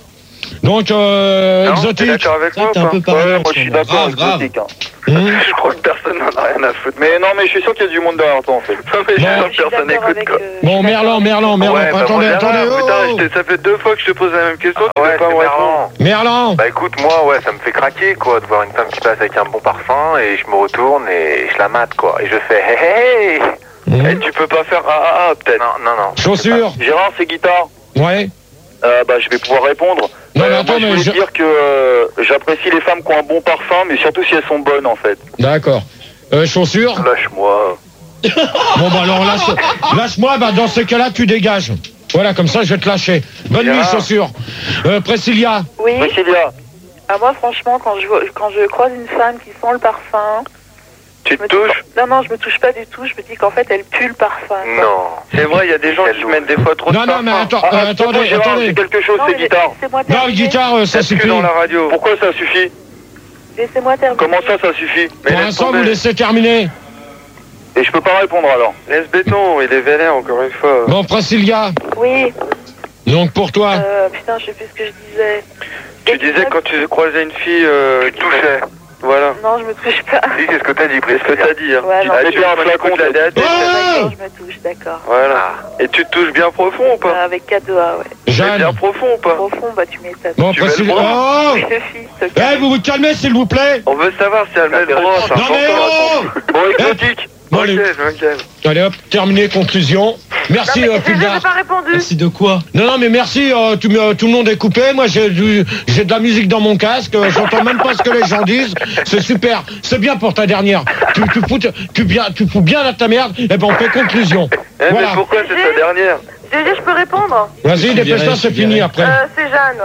Donc, euh, Non, exotique. t'es d'accord avec Ça, moi t'es ou un pas peu pareil. Ouais, en moi ce je suis moment. d'accord, Grave, grave. exotique. Hein. Hum. Je crois que personne n'en a rien à foutre. Mais non, mais je suis sûr qu'il y a du monde derrière toi en fait. Non, mais je suis Bon. sûr que personne n'écoute, quoi. Bon, Merlan, Merlan, Merlan. Ouais, bah, attendez, bon, attendez. Gérard, oh putain, je t'ai- ça fait deux fois que je te pose la même question, tu Ouais, veux pas c'est me répondre. marrant. Merlan. Bah écoute, moi, ouais, ça me fait craquer, quoi, de voir une femme qui passe avec un bon parfum, et je me retourne et je la mate, quoi. Et je fais hé hé hé. Hum. Et tu peux pas faire ah ah ah, peut-être. Non, non, non. Chaussures. Gérard, c'est guitare. Ouais. Euh, bah, je vais pouvoir répondre. Non, mais Euh, attends, moi, je mais voulais je- dire que euh, j'apprécie les femmes qui ont un bon parfum, mais surtout si elles sont bonnes en fait. D'accord. Euh, chaussures. Lâche-moi. Bon, bah alors, lâche, lâche-moi, bah dans ce cas-là, tu dégages. Voilà, comme ça, je vais te lâcher. Bonne nuit, Gérard. chaussures. Euh, Priscilla. Oui. Priscilla, Ah, moi, franchement, quand je, vois- quand je croise une femme qui sent le parfum, Tu je te me dis- touches. non, non, je me touche pas du tout. Je me dis qu'en fait, elle pue le parfum. quoi. Non. C'est vrai, il y a des gens qui mettent des fois trop de Non, non, mais parfum. attends, ah, euh, c'est bon, attendez, Gérard, attendez. j'ai quelque chose, Non, c'est mais guitare. laissez-moi Non, terminer. guitare, euh, ça Est-ce que suffit. dans la radio. Pourquoi ça suffit? Laissez-moi terminer. Comment ça, ça suffit? Mais Pour laisse l'instant, tomber. vous laissez terminer. Et je peux pas répondre alors. Laisse béton, il est vénère encore une fois. Bon, Priscilla. Oui. Donc, pour toi. Euh, putain, je sais plus ce que je disais. Tu disais quand tu croisais une fille, euh, Tu touchais. Voilà. Non, je me touche pas. Si, c'est ce que t'as dit, C'est ce que t'as dit, hein. Ouais, non. Ah, C'est tu bien un veux pas flacon, l'écouter la D A T. Oh D'accord, je me touche, d'accord. Voilà. Et tu te touches bien profond ou pas? Euh, avec quatre doigts, ouais. Mais bien Jeanne. profond ou pas? Au fond, bah, tu m'étonnes. Bon, Tu veux le Priscilla. bras Oh Oui, le fils, te Eh, calme. vous vous calmez, s'il vous plaît. On veut savoir si elle met le bras, c'est Non, mais important. oh Bon, exotique. Bon, Ok, allez. ok. Allez, hop, terminé, conclusion. Merci, Non, euh, mais je Fulgar. n'ai pas répondu. Merci de quoi? Non, non, mais merci, euh, tout, euh, tout le monde est coupé. Moi, j'ai du- j'ai de la musique dans mon casque. euh, J'entends même pas ce que les gens disent. C'est super. C'est bien pour ta dernière. Tu, tu, fous, tu, bien, tu fous bien à ta merde. Eh ben, on fait conclusion. Eh, Voilà. mais pourquoi c'est sa dernière? G G, je peux répondre? Vas-y, Je dépêche-toi, dirais, c'est je fini dirais. après. Euh, c'est Jeanne.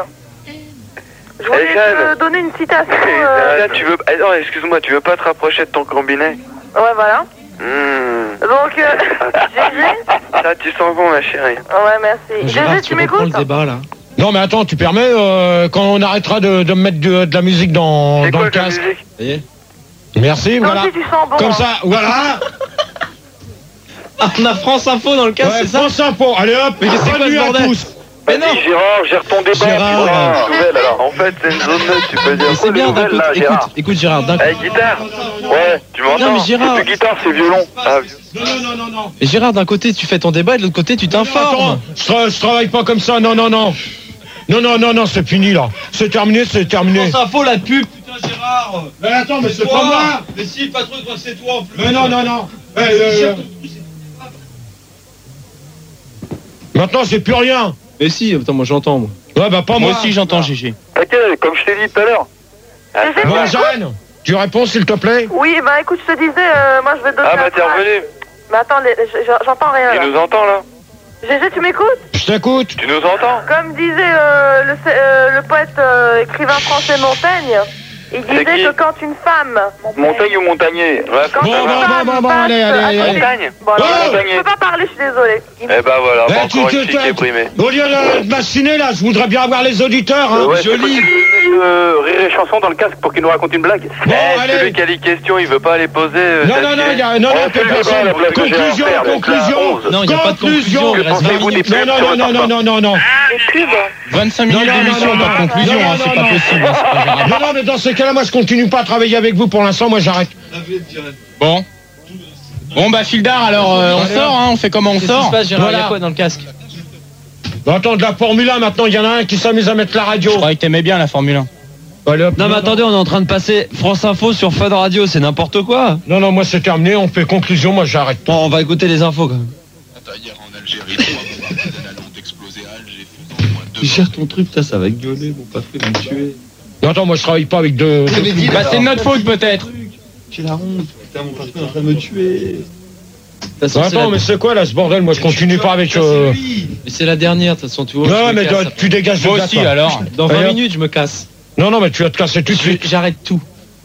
Je voulais Eh, Jeanne. te donner une citation. Eh, euh, là, tu veux... eh, non, excuse-moi, tu veux pas te rapprocher de ton combiné? Ouais, voilà. Hmm. Donc, euh, G G. Là, tu sens bon, ma chérie. Ouais, merci. G Gérard, G, tu tu reprends le m'écoutes? débat là. Non, mais attends, tu permets, euh, quand on arrêtera de, de me mettre de, de la musique dans, C'est dans quoi le ta casque. musique? Ça y est. Merci, Non, voilà. si tu sens bon. Comme hein. ça, voilà. Ah, on a France Info dans le casque, Ouais, c'est ça? France Info. Allez hop, Mais qu'est-ce que c'est bonne quoi, nuit ce à bordel? tous. Mais non. Vas-y, Gérard, gère ton débat. Gérard, putain. euh, Nouvelle, alors. En fait, c'est une zone neutre, tu peux dire. Mais c'est bien d'un nouvelle, côté. là, Écoute, Gérard. écoute Gérard, d'un Eh, guitare. Ouais. Tu m'entends? Non, mais Gérard, C'est plus guitare, c'est violon. Ah, Non, non, non, non, non. mais Gérard, d'un côté tu fais ton débat et de l'autre côté tu Attends, t'informes. je, tra- je travaille pas comme ça, non, non, non. Non, non, non, non, c'est fini là. C'est terminé, c'est terminé. Info, la pub, putain, Gérard. Mais attends, mais c'est pas moi. Mais si, pas trop, c'est toi en plus. Mais non, non, non. Eh, euh, Maintenant, j'ai plus rien. Mais si, attends, moi j'entends moi. Ouais, bah pas moi. Moi aussi, j'entends G G. T'inquiète, comme je t'ai dit tout à l'heure. Ah, G G, Bon, tu m'écoutes? Jeanne, tu réponds s'il te plaît. Oui, bah écoute, je te disais, euh, moi je vais te donner Ah, bah un t'es phrase. revenu. Mais attends, les- je- j'entends rien Tu là. nous entends, là? G G, tu m'écoutes? Je t'écoute. Tu nous entends? Comme disait euh, le, euh, le poète euh, écrivain français Montaigne, il C'est disait qui? que quand une femme... Montagne ou montagnier? Ouais, Quand Bon, une bon, femme bon, bon, bon, passe allez, allez, à allez. côté- Montagne? Bon, alors, Oh je peux pas parler, je suis désolée. Il- Eh ben voilà, Eh, bah, tu- encore tu- une fille tu- déprimée. Au lieu de m'assiner là, je voudrais bien avoir les auditeurs. Hein. Euh, ouais, je lis. Euh, rire et chanson dans le casque pour qu'il nous raconte une blague. Bon, Eh, allez. celui qui a les questions, il veut pas les poser. euh, Non, non, t'as non, tué. il y a, non, non, Ouais, t'es c'est personne. la blague que j'ai à Conclusion, faire, donc, conclusion. là, Non, il n'y a pas de conclusion. Il reste vingt Pensez-vous minutes. des Non, non, sur non, le non, non, parfum. non, non, non. Les pubs. vingt-cinq Non, minutes non, non, d'émission, non, pas de non, conclusion, non, hein, non, c'est pas non. possible. hein, c'est pas gérable. Non, non, mais dans ces cas-là, moi, je continue pas à travailler avec vous pour l'instant. Moi, j'arrête. Bon. Bon, bah, Fildar, alors, euh, on Allez, sort, hein, on fait comment on Qu'est-ce qui se sort? passe Gérard? Il y Voilà. a quoi dans le casque? Bon, attends, de la Formule un, maintenant, il y en a un qui s'amuse à mettre la radio. Je croyais que t'aimais bien la Formule un. Allez, hop. Non mais attendez, on est en train de passer France Info sur Fun Radio, c'est n'importe quoi. Non, non, moi, c'est terminé. On fait conclusion. Moi, j'arrête. Bon, on va écouter les infos quand même. Hier en Algérie, trois bombardements de la Lande explosé à Alger, faisant au moins deux Tu morts. gères ton truc, putain, ça va gueuler, mon pas fait me tuer. Non, attends, moi, je travaille pas avec deux. deux- Bah, c'est de notre faute peut-être. J'ai la honte, putain, mon patron est en train de me tuer. T'as Non, censé attends, la- mais c'est quoi là ce bordel? Moi, je continue pas avec. Euh... Mais c'est la dernière, de toute façon, tu vois. Non, je me mais casse. tu- tu dégages de Moi là, aussi, toi. alors. Dans vingt Allez, hop. minutes, je me casse. Non, non, mais tu vas te casser tout de Je- suite. J'arrête tout.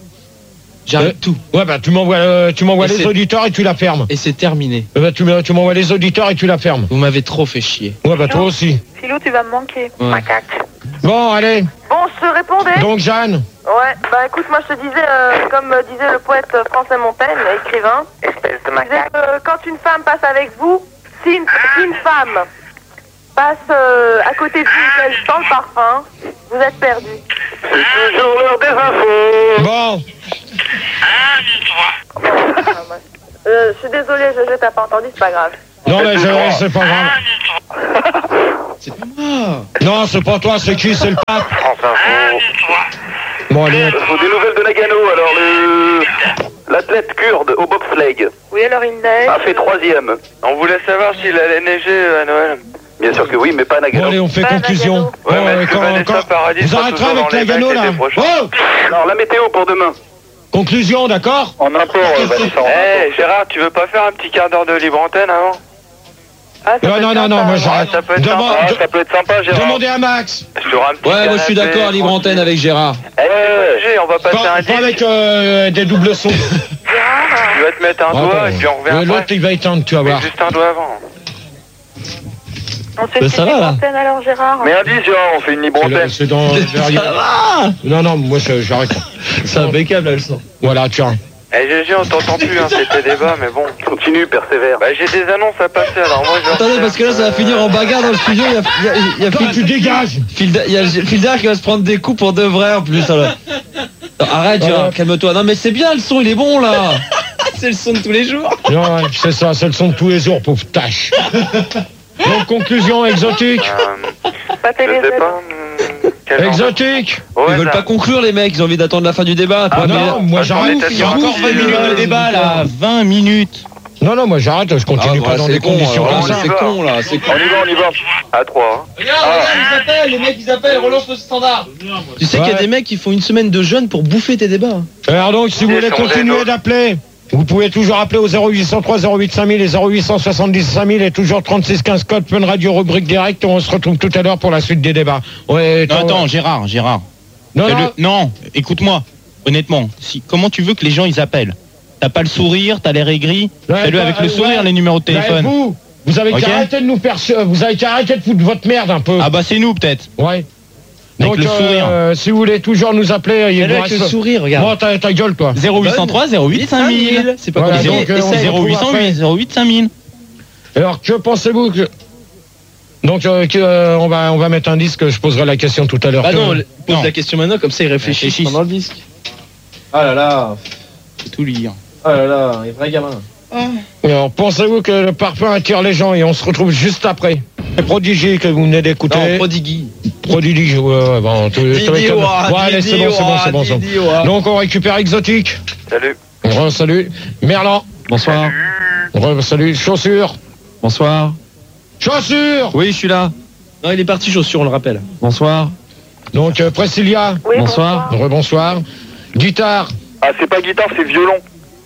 J'arrête tout. Ouais, bah, tu m'envoies euh, tu m'envoies Et les c'est- auditeurs et tu la fermes. Et c'est terminé. Eh ben, tu m'en- tu m'envoies les auditeurs et tu la fermes. Vous m'avez trop fait chier. Ouais, bah, toi aussi. Philou, tu vas me manquer. Ouais. Macaque. Bon, allez. Bon, je te répondais. Donc, Jeanne. Ouais, bah écoute, moi je te disais, euh, comme euh, disait le poète français Montaigne, écrivain, Espèce de il disait que euh, quand une femme passe avec vous, si une, si une femme passe euh, à côté de vous et qu'elle sent le parfum, Vous êtes perdu. C'est toujours l'heure des infos. Bon. Euh, je suis désolée, je t'ai pas entendu, c'est pas grave. Non, mais je, c'est pas grave. C'est pas moi. Non, c'est pas toi, c'est qui? C'est le pape. Enfin, faut... Bon, allez. faut des nouvelles de Nagano. Alors, le... l'athlète kurde au bobsleigh Oui, alors il neige. a fait troisième. On voulait savoir s'il allait neiger à Noël. Bien sûr que oui, mais pas à Bon, Nagano. allez, on fait Pas conclusion. Nagano. Ouais, Bon, mais euh, est-ce que quand- Vanessa quand- Paradis Vous sera arrêterez toujours avec dans les Nagano, mecs là. l'été prochain Oh, Alors, la météo pour demain. conclusion, d'accord? En import, euh, Vanessa. en Eh, import. Gérard, tu veux pas faire un petit quart d'heure de libre antenne avant? Ah, ça Non, peut non, être non, sympa, non, moi ouais. j'arrête. ça peut être Demande- sympa. Ah, de- ça peut être sympa, Gérard. Demandez à Max. Sur un petit Ouais, moi je suis canapé, d'accord, libre tranquille. antenne avec Gérard. Eh, G, on va passer Pas, un pas avec disque. euh, des doubles sons. Gérard, Tu vas te mettre un Ah, doigt bon. et puis on revient Euh, L'autre, après. il va éteindre, tu vas Mais voir. juste un doigt avant. on fait Bah, une ça petite va, là. antenne alors, Gérard. Mais indice, Gérard, on fait une libre C'est le- antenne. C'est dans derrière. Non, non, moi je- j'arrête. C'est impeccable, là, le son. Voilà, tiens. Eh, G G, on t'entend plus, hein, c'était débat, mais bon. Continue, persévère. Bah, j'ai des annonces à passer, alors moi je vais Attendez, refaire, parce que là, ça va euh, finir en bagarre dans le studio. Il y a, il y a, il y a Toi, Phil- tu dégages. Phil- il y a Filder qui va se prendre des coups pour de vrai en plus. Alors. Non, arrête, Gérard, calme-toi. Non, mais c'est bien, le son, il est bon là. C'est le son de tous les jours. Non, ouais, c'est ça, c'est le son de tous les jours, pauvre tâche. Donc, conclusion exotique. euh, Pas Je sais télé. pas. hum, quel genre de- Exotique. Ouais, Ils veulent ça- pas conclure, les mecs. Ils ont envie d'attendre la fin du débat. Ah Toi, mais- non, moi on j'arrête. était Il y a sur un encore petit, vingt minutes euh, de débat là. vingt minutes. Non, non, moi j'arrête, je continue Ah, pas bah, dans c'est des con, conditions alors, comme ça. C'est con là, c'est con. On y va, on y va. À trois. hein. Regarde, regarde, ils appellent, les mecs ils appellent, relance le standard. Tu sais qu'il y a Ouais. des mecs qui font une semaine de jeûne pour bouffer tes débats. Alors donc, si vous Ils voulez sont continuer géniaux. d'appeler, vous pouvez toujours appeler au zéro huit cent trois zéro huit cinq mille et zéro huit cent soixante-dix cinq mille et toujours trente-six quinze code Fun Radio rubrique direct. On se retrouve tout à l'heure pour la suite des débats. Ouais, Non, toi- attends, Gérard, Gérard. Non, Fais-le- non, non, écoute-moi. Honnêtement, si, comment tu veux que les gens ils appellent? T'as pas le sourire, t'as l'air aigri. Ouais, Fais-le bah, avec le ouais. sourire, les numéros de Ouais, téléphone. vous, vous avez Ok. qu'à arrêter de nous faire, vous avez qu'à arrêter de foutre votre merde un peu. Ah bah c'est nous peut-être. Ouais. Avec Donc, le sourire. euh, si vous voulez toujours nous appeler, il vous reste- sourire, Bon, ta, ta gueule, toi. zéro huit cent trois zéro huit cinq mille. C'est pas Voilà, compliqué. donc, euh, on se zéro retrouve huit cent après. huit zéro huit cinq mille. Alors, que pensez-vous que... Donc, euh, que, euh, on, va, on va mettre un disque, je poserai la question tout à l'heure. Bah Que- non, Pose non. la question maintenant, comme ça ils réfléchissent Réfléchissent. pendant le disque. Ah là là, faut tout lire. Oh là là, un vrai gamin. Alors, pensez-vous que le parfum attire les gens et on se retrouve juste après. Prodigy que vous venez d'écouter. Non, Prodigui. Prodigy, ouais, ouais, bon, tu- tu- Didi, tu- ouah, ouais, allez, c'est Didi, bon, c'est bon, ouah, c'est bon, c'est bon. Didi, ouah. Donc, on récupère Exotique. Salut. Re, salut. Merlan. Bonsoir. Re, salut. Chaussures. Bonsoir. Chaussures. Oui, je suis là. Non, il est parti chaussure, on le rappelle. Bonsoir. Donc, euh, Priscilla. Oui, Bonsoir. Rebonsoir. Guitare. Ah, c'est pas guitare, c'est violon.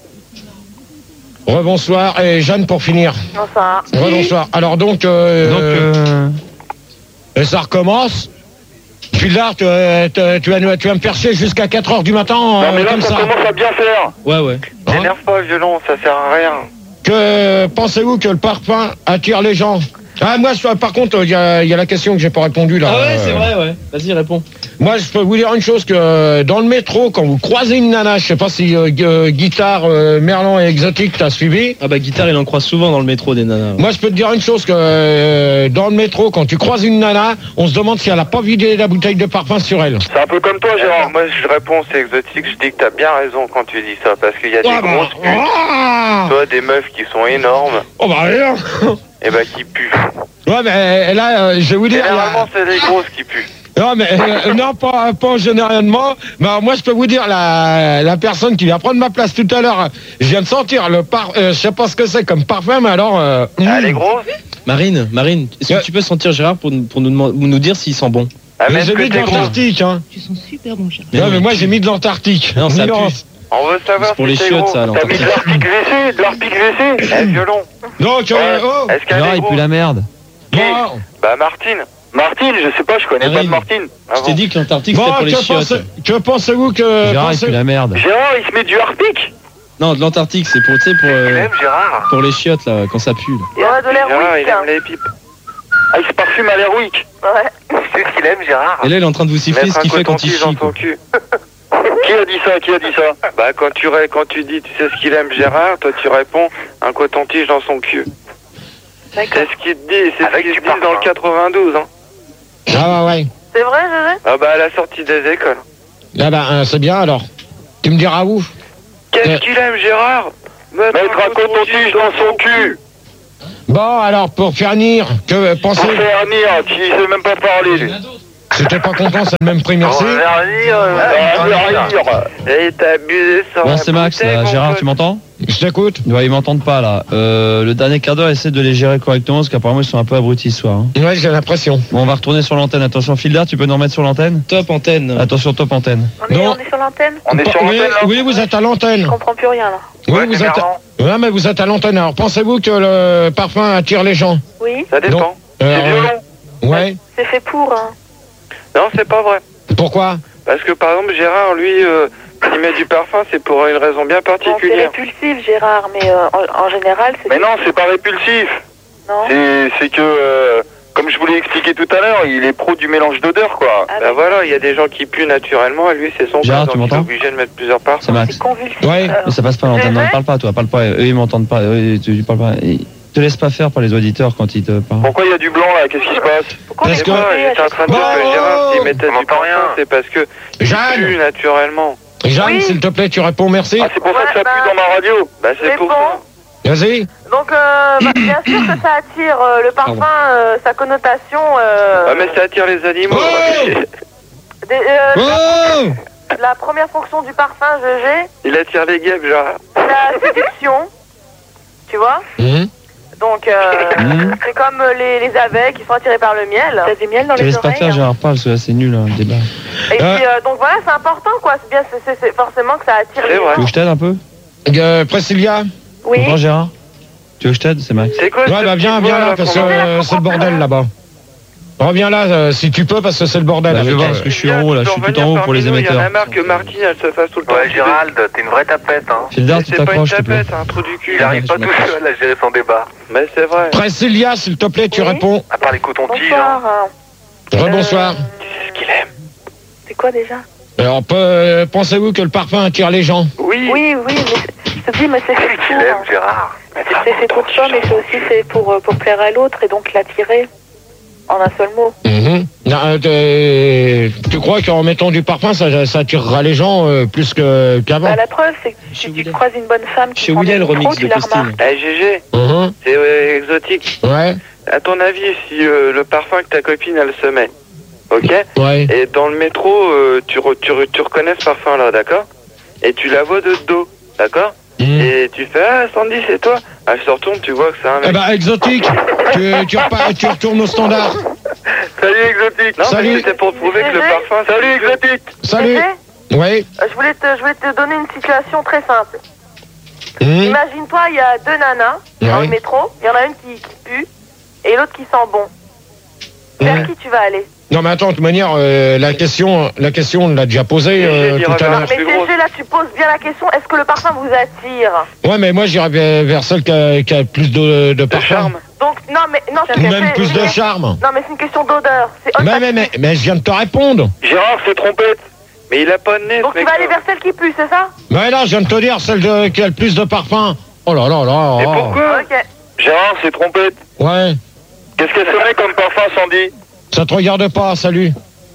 Rebonsoir. Et Jeanne pour finir. Bonsoir. Rebonsoir. Alors donc, euh, Donc, euh, et ça recommence. Puis là, tu, euh, tu, tu vas, tu vas me faire chier jusqu'à quatre heures du matin, Non, euh, mais là, comme ça ça. commence à bien faire. Ouais, ouais. Hein T'énerve pas, violon, ça sert à rien. Que pensez-vous que le parfum attire les gens? Ah, moi, je- par contre, il y a, il y a la question que j'ai pas répondu là. Ah ouais, c'est Euh, vrai, ouais. Vas-y, réponds. Moi, je peux vous dire une chose, que euh, dans le métro, quand vous croisez une nana, je sais pas si euh, gu- euh, Guitare, euh, Merlan et Exotique, t'as suivi. Ah bah, guitare, il en croise souvent dans le métro des nanas. Moi, je peux te dire une chose, que euh, dans le métro, quand tu croises une nana, on se demande si elle a pas vidé la bouteille de parfum sur elle. C'est un peu comme toi, Euh, Gérard. moi, je réponds, c'est exotique. Je dis que t'as bien raison quand tu dis ça, parce qu'il y a des Ah, bah, grosses putes, ah toi, des meufs qui sont énormes, Oh bah rien. et bah qui puent. Ouais, mais là, euh, je vais vous dire... Généralement, là- c'est les grosses qui puent. Non, mais euh, non, pas, pas généralement. Mais alors, moi, je peux vous dire, la, la personne qui vient prendre ma place tout à l'heure, je viens de sentir le par... euh, je sais pas ce que c'est comme parfum, mais alors... Euh, Ah, les mm. grosses. Marine, Marine, est-ce Ouais. que tu peux sentir Gérard pour, nous- pour nous, demand- nous dire s'il sent bon? Ah, mais Mais est-ce j'ai que mis de t'es grosse? l'Antarctique, hein. Tu sens super bon, Gérard. Non, mais moi, j'ai mis de l'Antarctique. Non, ça Non. pue. On veut savoir C'est pour si les t'es chiottes, gros. ça, T'as mis de l'Antarctique. l'arpic V C, de l'arpic V C. Eh, violon. Donc, euh, Ouais. oh Est-ce qu'elle Gérard, est il pue grosse? la merde. Bon, Bah, Martine. Martine, je sais pas, je connais pas de Marine. Martine. Ah Je t'ai bon. dit que l'Antarctique c'était bon pour les que, chiottes. pensez, que pensez-vous que... Gérard, il pensez- pue la merde. Gérard, il se met du harpic. Non, de l'Antarctique, c'est pour, tu sais, pour, Il euh, aime Gérard. pour les chiottes là, quand ça pue. là. Il y en a de l'air Gérard, il weak. aime hein. les pipes. Ah, il se parfume à l'Airwick. Ouais. C'est ce qu'il aime, Gérard. Et là, il est en train de vous siffler Mettre ce un qu'il fait quand il coton-tige dans chie. son quoi. cul. Qui a dit ça? Qui a dit ça? Bah, quand tu, ré- quand tu dis, tu sais ce qu'il aime, Gérard, toi, tu réponds, un coton-tige dans son cul. D'accord. C'est ce qu'il te dit, c'est ce Avec qu'il du te dit dans le parfum. quatre-vingt-douze, hein. Ah ouais, ouais. C'est vrai, Gégé? Ah bah à la sortie des écoles. Ah bah, euh, c'est bien alors. Tu me diras où? Qu'est-ce Euh. qu'il aime, Gérard? Mettre un coton-tige dans son cul. Bon, alors, pour finir, que Pour pensez... faire venir, qui sait même pas parler, lui. Si t'es pas content, c'est le même prix, merci. Et t'as abusé sur Bon, la c'est Max, bouteille, là. mon Gérard, pote. tu m'entends? Je t'écoute. Ouais, ils m'entendent pas là. Euh, le dernier quart d'heure, essaie de les gérer correctement parce qu'apparemment ils sont un peu abrutis ce soir. Hein. Ouais, j'ai l'impression. Bon, on va retourner sur l'antenne. Attention, Fildar, tu peux nous remettre sur l'antenne? Top antenne. Attention, top antenne. On est, Non. on est sur l'antenne? On est sur oui, l'antenne, là? oui, vous êtes à l'antenne. Je comprends plus rien, là. Oui, Ouais, vous c'est êtes. Fernand. Ouais, mais vous êtes à l'antenne. Alors, pensez-vous que le parfum attire les gens? Oui? Ça dépend. Non. C'est Euh, violent. Ouais. C'est fait pour, hein. Non, c'est pas vrai. Pourquoi? Parce que par exemple, Gérard, lui, euh, s'il met du parfum, c'est pour une raison bien Bon, c'est particulière. répulsif, Gérard, mais euh, en, en général, c'est... Mais non, c'est pas répulsif. Non. C'est c'est que, euh, comme je vous l'ai expliqué tout à l'heure, il est pro du mélange d'odeurs, quoi. Ah, Bah mais voilà, il y a des gens qui puent naturellement et lui, c'est son Gérard, cas, tu donc il est m'entends? obligé de mettre plusieurs parfums. C'est Max. c'est convulsif. Ouais. alors. Mais ça passe pas à l'antenne. Non, parle pas, toi. Parle pas. Eux, ils m'entendent pas. Eux, tu, tu parles pas. Et te laisse pas faire par les auditeurs quand ils te parlent. Pourquoi il y a du blanc, là? Qu'est-ce qui se passe? Pourquoi on Parce est que- coupé à J'étais en chaque train de fois dire que Bon. Gérard, s'il mettait On du entend parfum, rien. c'est parce que il Jeanne. pue naturellement. Jeanne, Oui. s'il te plaît, tu réponds merci. Ah, c'est pour ça que ça Ouais, pue bah- dans ma radio. Bah c'est pour Réponds. ça. Vas-y. Donc, euh, bah, bien sûr que ça attire euh, le parfum, euh, sa connotation... Euh, Ah mais ça attire les animaux. Oh des- euh, Oh La première fonction du parfum, Gégé, Il attire les guêpes, Gérard. c'est la séduction. Tu vois? Hum. Donc, euh, Mhm. c'est comme les, les abeilles qui sont attirées par le miel. T'as du miel dans Tu les laisses pas oreilles. faire, Gérard, parle, parce que là, c'est nul, hein, le débat. Et Euh. puis, euh, donc voilà, c'est important, quoi. C'est bien, c'est- c'est c'est forcément que ça attire C'est les vrai. Tu veux gens. que je t'aide un peu? Euh, Priscilla. Oui. Tu comprends, Gérard? Tu veux que je t'aide? C'est Max. C'est quoi Ouais, cette bah viens, petite viens voix, là, parce que qu'on a- euh, c'est le bordel là-bas. Reviens là, euh, si tu peux, parce que c'est le bordel. Bah, je vais avec, voir, euh, parce que je suis en haut, là, je suis tout en haut pour les Il y en a émetteurs. marre que Martine, elle se fasse tout le temps. Ouais, Gérald, t'es une vraie tapette, hein. Fildar, Mais tu c'est pas une t'accroches, s'il te plaît. tapette, un trou du cul. Il arrive pas je tout m'accroche. seul à gérer son débat. Mais c'est vrai. Priscilla, s'il te plaît, tu Oui. réponds. À part les cotons-tiges, hein. Bonsoir. Rebonsoir. C'est ce qu'il aime. C'est quoi déjà? Alors, peu- euh, pensez-vous que le parfum attire les gens? Oui. Oui, oui, mais je te dis, mais c'est fait Qu'il pour. aime, hein. Gérard. C'est fait pour toi, mais c'est aussi fait pour, euh, pour plaire à l'autre et donc l'attirer. En un seul mot. Mhm. Non, euh, t'es- tu crois qu'en mettant du parfum, ça, ça attirera les gens euh, plus que- qu'avant? Bah, la preuve, c'est que si Chez tu William. croises une bonne femme qui Chez prend William, des le remix micros, tu de la Christine. remarques. Eh Gégé, Mhm. c'est euh, exotique. Ouais, À ton avis, si euh, le parfum que ta copine, elle se met, ok? ouais. Et dans le métro, euh, tu, re- tu, re- tu reconnais ce parfum-là, d'accord? Et tu la vois de dos, d'accord? Mhm. Et tu fais, ah, Sandy, c'est toi? Elle se retourne, tu vois que c'est un Eh mec. ben, exotique, tu, tu, repars- tu retournes au standard. Salut, exotique. Non, Salut. mais c'était pour prouver que le Gégé. parfum... Salut, exotique. Salut. Gégé, Ouais. euh, je voulais, te, je voulais te donner une situation très simple. Mhm. Imagine-toi, il y a deux nanas dans Ouais. le métro. Il y en a une qui, qui pue et l'autre qui sent bon. Vers Ouais. qui tu vas aller? Non, mais attends, de toute manière, euh, la question, la question, on l'a déjà posée euh, J'ai dit, tout à regarde. l'heure. Mais plus grosse. Gégé, là, tu poses bien la question. Est-ce que le parfum vous attire? Ouais, mais moi, j'irais vers, vers celle qui a, qui a plus de, de De parfum. charme. Donc, non, mais non, Ou c'est- même c'est- plus de mais- charme. Non, mais c'est une question d'odeur. C'est Mais, mais, mais, mais je viens de te répondre. Gérard, c'est trompette. Mais il a pas de nez, Donc ce tu vas mec-là. aller vers celle qui pue, c'est ça? Mais là, je viens de te dire, celle de- qui a le plus de parfum. Oh là là là. Et oh. pourquoi? Ok. Gérard, c'est trompette. Ouais, Qu'est-ce qu'elle se met comme parfum, Sandy? ça te regarde pas, salut.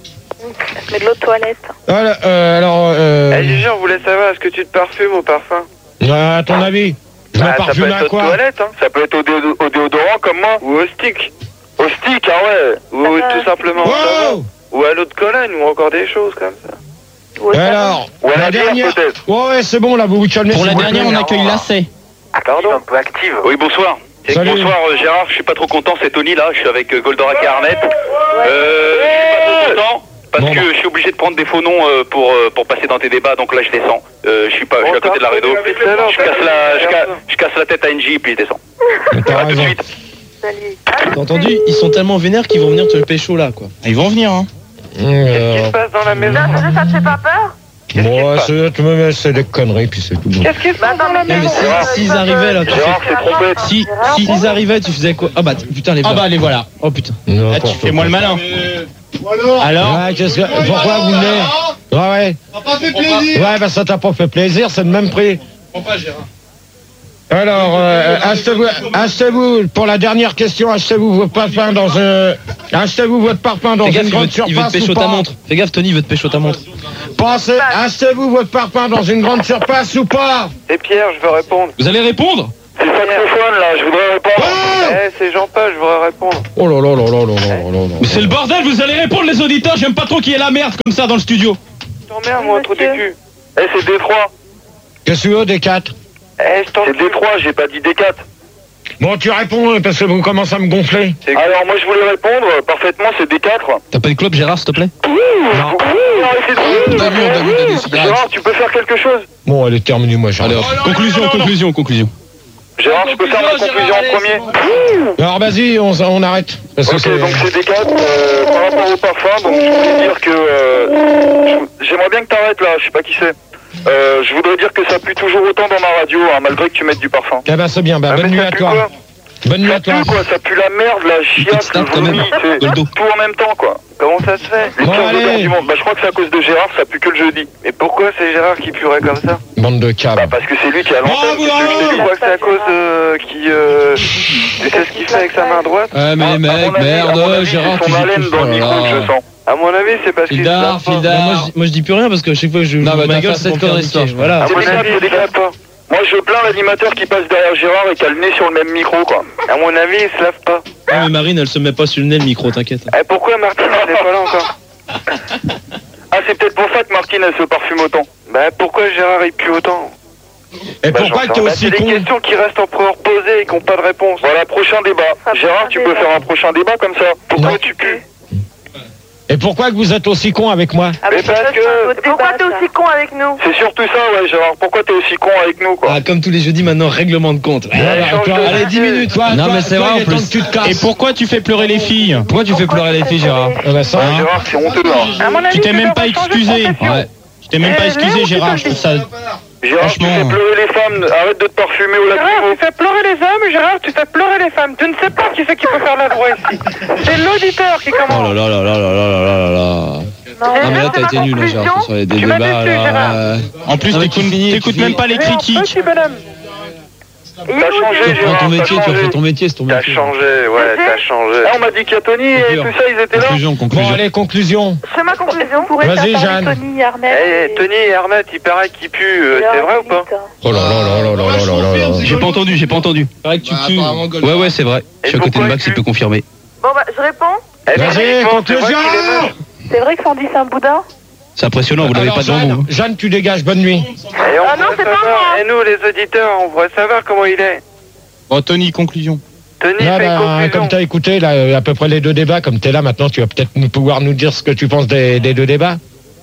Mais de l'eau de toilette. Voilà, euh, alors, euh, Eh, Gégé, on voulait savoir, est-ce que tu te parfumes au parfum? euh, à ton avis, je me Bah, ça peut parfume être à aux quoi? toilettes, hein. Ça peut être au, déo- au déodorant comme moi. Ou au stick. Au stick, ah ouais. Ou Ça tout va, simplement au savon. Wow. Ou à l'eau de Cologne, ou encore des choses comme ça. Ou au Et savon. alors, Ou à la la bière, dernière. peut-être. Ouais, c'est bon, là, vous vous calmez. Pour s'il la vous dernière, plaît. on accueille Lacet. Active, un peu active. Oui, bonsoir. Salut. Bonsoir, euh, Gérard. Je suis pas trop content, c'est Tony là. Je suis avec euh, Goldorak et Arnett. Euh, je suis pas trop content. Parce Bon, que bah. je suis obligé de prendre des faux noms euh, pour, euh, pour passer dans tes débats, donc là je descends. Euh, je suis pas, je suis à côté de la Redo. Je casse la, je, ca- je casse la tête à N J puis je descends. T'as À tout de raison. suite. Salut. T'as entendu? Ils sont tellement vénères qu'ils vont venir te le pécho là, quoi. Ils vont venir, hein. Qu'est-ce qui Euh, se passe dans la maison? Non, Gégé, ça te fait pas peur? Moi, c'est tu me mets- c'est des conneries, puis c'est tout. Bon. Qu'est-ce qui se Bah, passe dans la non, mais Non, mais maison? si- Gérard, s'ils ça arrivaient là, te- tu Gérard, c'est trompette. Si, Gérard, s'ils arrivaient, tu faisais quoi? Ah bah, t- putain, les Ah bras. bah les voilà. Oh putain. N'importe Là, tu fais quoi. moi le malin. Alors Ouais, qu'est-ce que- pourquoi vous venez? Ouais, ouais. Ouais, bah ça t'a pas fait plaisir, c'est le même prix. Alors, euh, achetez-vous, achetez-vous, pour la dernière question, achetez-vous votre parfum dans un, achetez-vous votre parfum dans Fais gaffe, une il grande veut, il veut te surface pécho ou ta pas? montre. Fais gaffe, Tony, il veut te pécho ta montre. Pensez, achetez-vous votre parfum dans une grande surface ou pas? Et Pierre, je veux répondre. Vous allez répondre? C'est le saxophone là, je voudrais répondre. Eh, c'est Jean-Paul, je voudrais répondre. Oh là là là là là là là là. Mais c'est le bordel, vous allez répondre les auditeurs, j'aime pas trop qu'il y ait la merde comme ça dans le studio. Je t'emmerde, moi, trop décu. Eh, c'est D trois. Qu'est-ce que tu veux, D quatre? Eh, c'est D trois, j'ai pas dit D quatre. Bon, tu réponds parce que vous commencez à me gonfler. Alors, moi, je voulais répondre parfaitement, c'est D quatre. T'as pas de clope, Gérard, s'il te plaît? Non. Gérard, tu peux faire quelque chose? Bon, elle est terminée, moi, j'arrête. Conclusion, conclusion, conclusion. Gérard, tu peux faire ma conclusion en premier? Alors, vas-y, on, on arrête. Parce que Ok, c'est- donc c'est D quatre, euh, par rapport au parfum, donc je voulais dire que... euh, je- J'aimerais bien que t'arrêtes là, je sais pas qui c'est. Euh, je voudrais dire que ça pue toujours autant dans ma radio, hein, malgré que tu mettes du parfum. Eh ben, c'est bien, bah, Ah, bonne mais nuit ça à pue toi. quoi? Bonne nuit Ça à toi. pue quoi, ça pue la merde, la chiasse, le quand même, vomi, c'est Goldo. tout en même temps quoi. Comment ça se fait? Les Bon, pires allez. odeurs du monde. Bah je crois que c'est à cause de Gérard, ça pue que le jeudi. Mais pourquoi c'est Gérard qui puerait comme ça? Bande de câbles. Bah parce que c'est lui qui a l'antenne. Bravo, Qu'est-ce que je te dis? Je crois que c'est à cause de... qui... Euh... Tu sais ce qu'il fait avec sa main droite? Ouais, mais les À mon mecs, avis- à mon merde, avis, Gérard, c'est tu son joues haleine tout. dans le Oh là micro que là. je sens. À mon avis, c'est parce qu'il se Fildar, lave pas. Fildar. Moi, je, moi, je dis plus rien parce que chaque fois que je Non, ouvre bah, ma t'as gueule, fait c'est pour cette me faire connerie, niquer. toi. Voilà. À mon avis, c'est des gars pas. Moi, je plains l'animateur qui passe derrière Gérard et qui a le nez sur le même micro, quoi. À mon avis, il se lave pas. Ah, mais Marine, elle se met pas sur le nez le micro, t'inquiète. Eh, pourquoi Martine, elle est pas là encore? Ah, c'est peut-être pour ça que Martine, elle se parfume autant. Bah, pourquoi Gérard, il pue autant? Et Bah, pourquoi j'en t'es sais- bah, aussi c'est des con? questions qui restent encore posées et qui n'ont pas de réponse. Voilà, prochain débat. Gérard, tu peux faire un prochain débat comme ça. Pourquoi Non. tu pues? Et pourquoi que vous êtes aussi con avec moi? Ah, Mais parce que... Pourquoi t'es aussi con avec nous? C'est surtout ça, ouais, Gérard. Pourquoi t'es aussi con avec nous, quoi? Ah, comme tous les jeudis maintenant, règlement de compte. Voilà, change toi, de allez, sujet. dix minutes. Toi, Non, toi, mais c'est toi, vrai, il est en temps plus. que tu te casses. Et pourquoi tu fais pleurer les filles? Pourquoi tu fais pleurer les filles, Gérard? Ah bah ça, Ouais, Gérard, c'est honteux, hein. À mon avis, Tu t'es tu même devrais pas changer de excusé. profession. Ouais. Tu t'es même pas Eh, excusé, Léo, Gérard. tu Je trouve ça. Gérard, tu Franchement. fais pleurer les femmes. Arrête de te parfumer au lacrymo. tu fais pleurer les hommes, Gérard, tu fais pleurer les femmes. Tu ne sais pas qui c'est qui peut faire la voix ici. C'est l'auditeur qui Oh là commence. là là là là là là là là. Non, Non, mais là, t'as été nul, hein, Gérard, sur les Tu m'as débats, déçu, là. Gérard. euh, En plus, Non, mais t'écoutes tu finis, tu t'écoutes finis. même pas les Léon, critiques. petit bonhomme. T'as changé, Tu prends Gérard. ton t'as métier, tu as changé. fait ton métier, c'est ton T'as métier. changé, ouais, t'as changé. Ah, on m'a dit qu'il y a Tony et Conclusion. tout ça, ils étaient là. Conclusion, Bon, conclusion. allez, conclusion. Je fais ma conclusion. Vas-y, Jeanne. Tony, Arnett. Eh, Tony et Arnett, il paraît qu'ils puent, euh, c'est vrai ou pas? Oh là là là là là là là là là. J'ai pas entendu, j'ai pas entendu. C'est vrai que tu pues. Ouais, ouais, c'est vrai. Je suis à côté de pourquoi Max, tu- il peut confirmer. Bon, bah, je réponds. Eh, Vas-y, Tony, conclusion. c'est vrai qu'il est moche. C'est vrai que Sandy, c'est un boudin? C'est impressionnant, vous l'avez Alors, pas devant Jeanne, vous. Jeanne, tu dégages, bonne nuit. Et on Ah non, voudrait c'est pas savoir- moi. Et nous, les auditeurs, on voudrait savoir comment il est. Bon, Tony, conclusion. Tony, Là, fait une bah, conclusion. comme tu as écouté là, euh, à peu près les deux débats, comme tu es là maintenant, tu vas peut-être nous pouvoir nous dire ce que tu penses des, des deux débats.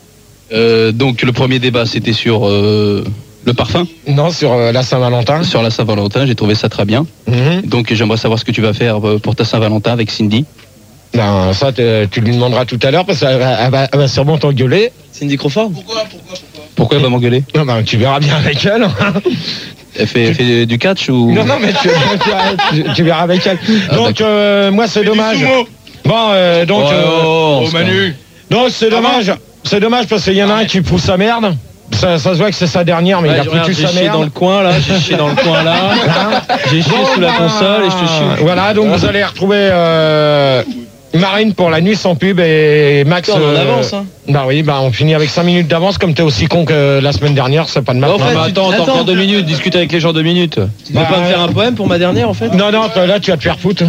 Euh, donc, le premier débat, c'était sur euh, le parfum, Non, sur euh, la Saint-Valentin. sur la Saint-Valentin. J'ai trouvé ça très bien. Mhm. Donc, j'aimerais savoir ce que tu vas faire euh, pour ta Saint-Valentin avec Cindy. Ben, ça, t'es- tu lui demanderas tout à l'heure parce qu'elle va, elle va- elle va sûrement t'engueuler. Cindy Crawford. Pourquoi elle va m'engueuler? Non, ben, tu verras bien avec elle. Elle fait, elle fait du catch ou? Non, non, mais tu, tu- tu- tu verras avec elle. Ah, donc, euh, moi, c'est dommage. Bon, euh, donc, Oh, euh, oh, oh, Manu. donc c'est dommage. C'est dommage parce qu'il y en a un qui pousse sa merde. Ça, ça se voit que c'est sa dernière, mais Ouais, il a regarde, foutu j'ai sa chié merde. dans le coin là, j'ai chié dans le coin là, j'ai chié sous la console et je te chie. Voilà, donc vous allez retrouver euh, Marine pour la nuit sans pub et Max. Putain, on en euh, avance, hein. Bah oui, bah on finit avec cinq minutes d'avance. Comme t'es aussi con que la semaine dernière, c'est pas de mal. En fait, mais tu- attends, t'as attends. encore deux minutes, discute avec les gens deux minutes. Tu veux pas me faire un poème pour ma dernière en fait? Non, non, là tu vas te faire foutre.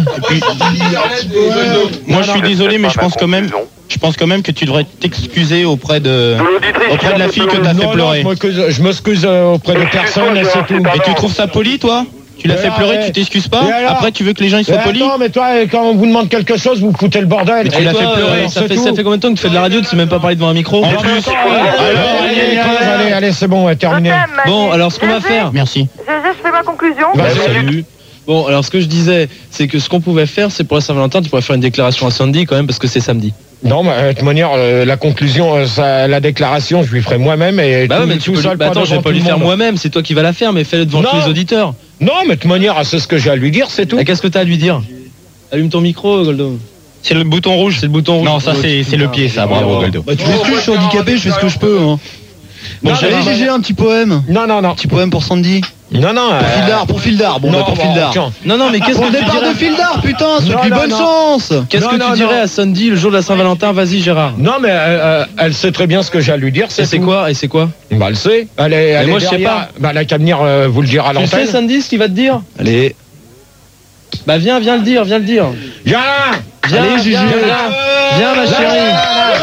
Moi, je suis Non, désolé, c'est mais pas je ma pense quand même, conclusion. je pense quand même que tu devrais t'excuser auprès de, De l'auditrice qui auprès de a la fait fille que pleurer. t'as fait Non, non, pleurer. je m'excuse- je m'excuse euh, auprès de Excuse-toi, personne et Gérard, c'est tout. c'est pas Et tu non. trouves ça poli, toi? Tu l'as Et fait alors, pleurer, ouais. tu t'excuses Et pas? alors Après, tu veux que les gens ils Mais soient polis? attends, mais toi, quand on vous demande quelque chose, vous foutez le bordel. tu l'as toi, fait pleurer, euh, ça, c'est fait, tout. ça fait combien de temps que tu fais de la radio, tu sais même pas parler devant un micro? En Non, plus, mais attends, alors, allez, allez, allez, allez, allez, allez, c'est bon, ouais, Je terminé. t'aime, Manu. Bon, alors ce qu'on va Gégé, faire. Merci. Gégé, je fais ma conclusion. Vas-y. Ouais, salut. Bon, alors ce que je disais, c'est que ce qu'on pouvait faire, c'est pour la Saint-Valentin, tu pourrais faire une déclaration à Sandy quand même parce que c'est samedi. Non, mais de toute manière, euh, la conclusion, euh, ça, la déclaration, je lui ferai moi-même et Bah tout, ouais, mais tu tout peux seul, lui... bah attends, je vais devant pas tout lui le faire monde. moi-même, c'est toi qui vas la faire, mais fais-le devant Non. tous les auditeurs. Non, mais de toute manière, c'est ce que j'ai à lui dire, c'est tout. Et qu'est-ce que t'as à lui dire? Allume ton micro, Goldo. C'est le bouton rouge? C'est le bouton rouge. Non, ça c'est c'est le pied, ça. Bravo, Goldo. Bah tu m'excuses, je suis handicapé, je fais ce que je peux. Hein. Bon, Non, j'allais non, G G un petit poème. Non, non, non. Petit poème pour Sandy. Non, non. Pour euh, Fildar, pour Fildar. Bon, non, bah, pour bon, Fildar. tiens. Non, non, mais qu'est-ce Pour que le tu départ dirais de Fildar, putain, Non, souhaite-lui non, bonne non. chance. Qu'est-ce Non, que non, tu dirais non. à Sandy le jour de la Saint-Valentin? Vas-y, Gérard. Non, mais euh, euh, elle sait très bien ce que j'ai à lui dire. Et c'est tout. quoi? Et c'est quoi? Bah, elle sait. Elle est, elle moi, est je sais derrière. pas. Bah, elle a qu'à venir euh, vous le dire à Tu sais, l'antenne. Sandy, ce qu'il va te dire? Allez. Bah, viens, viens le dire, viens le dire. Viens Viens, Allez, viens, Gigi. viens, viens, ma chérie.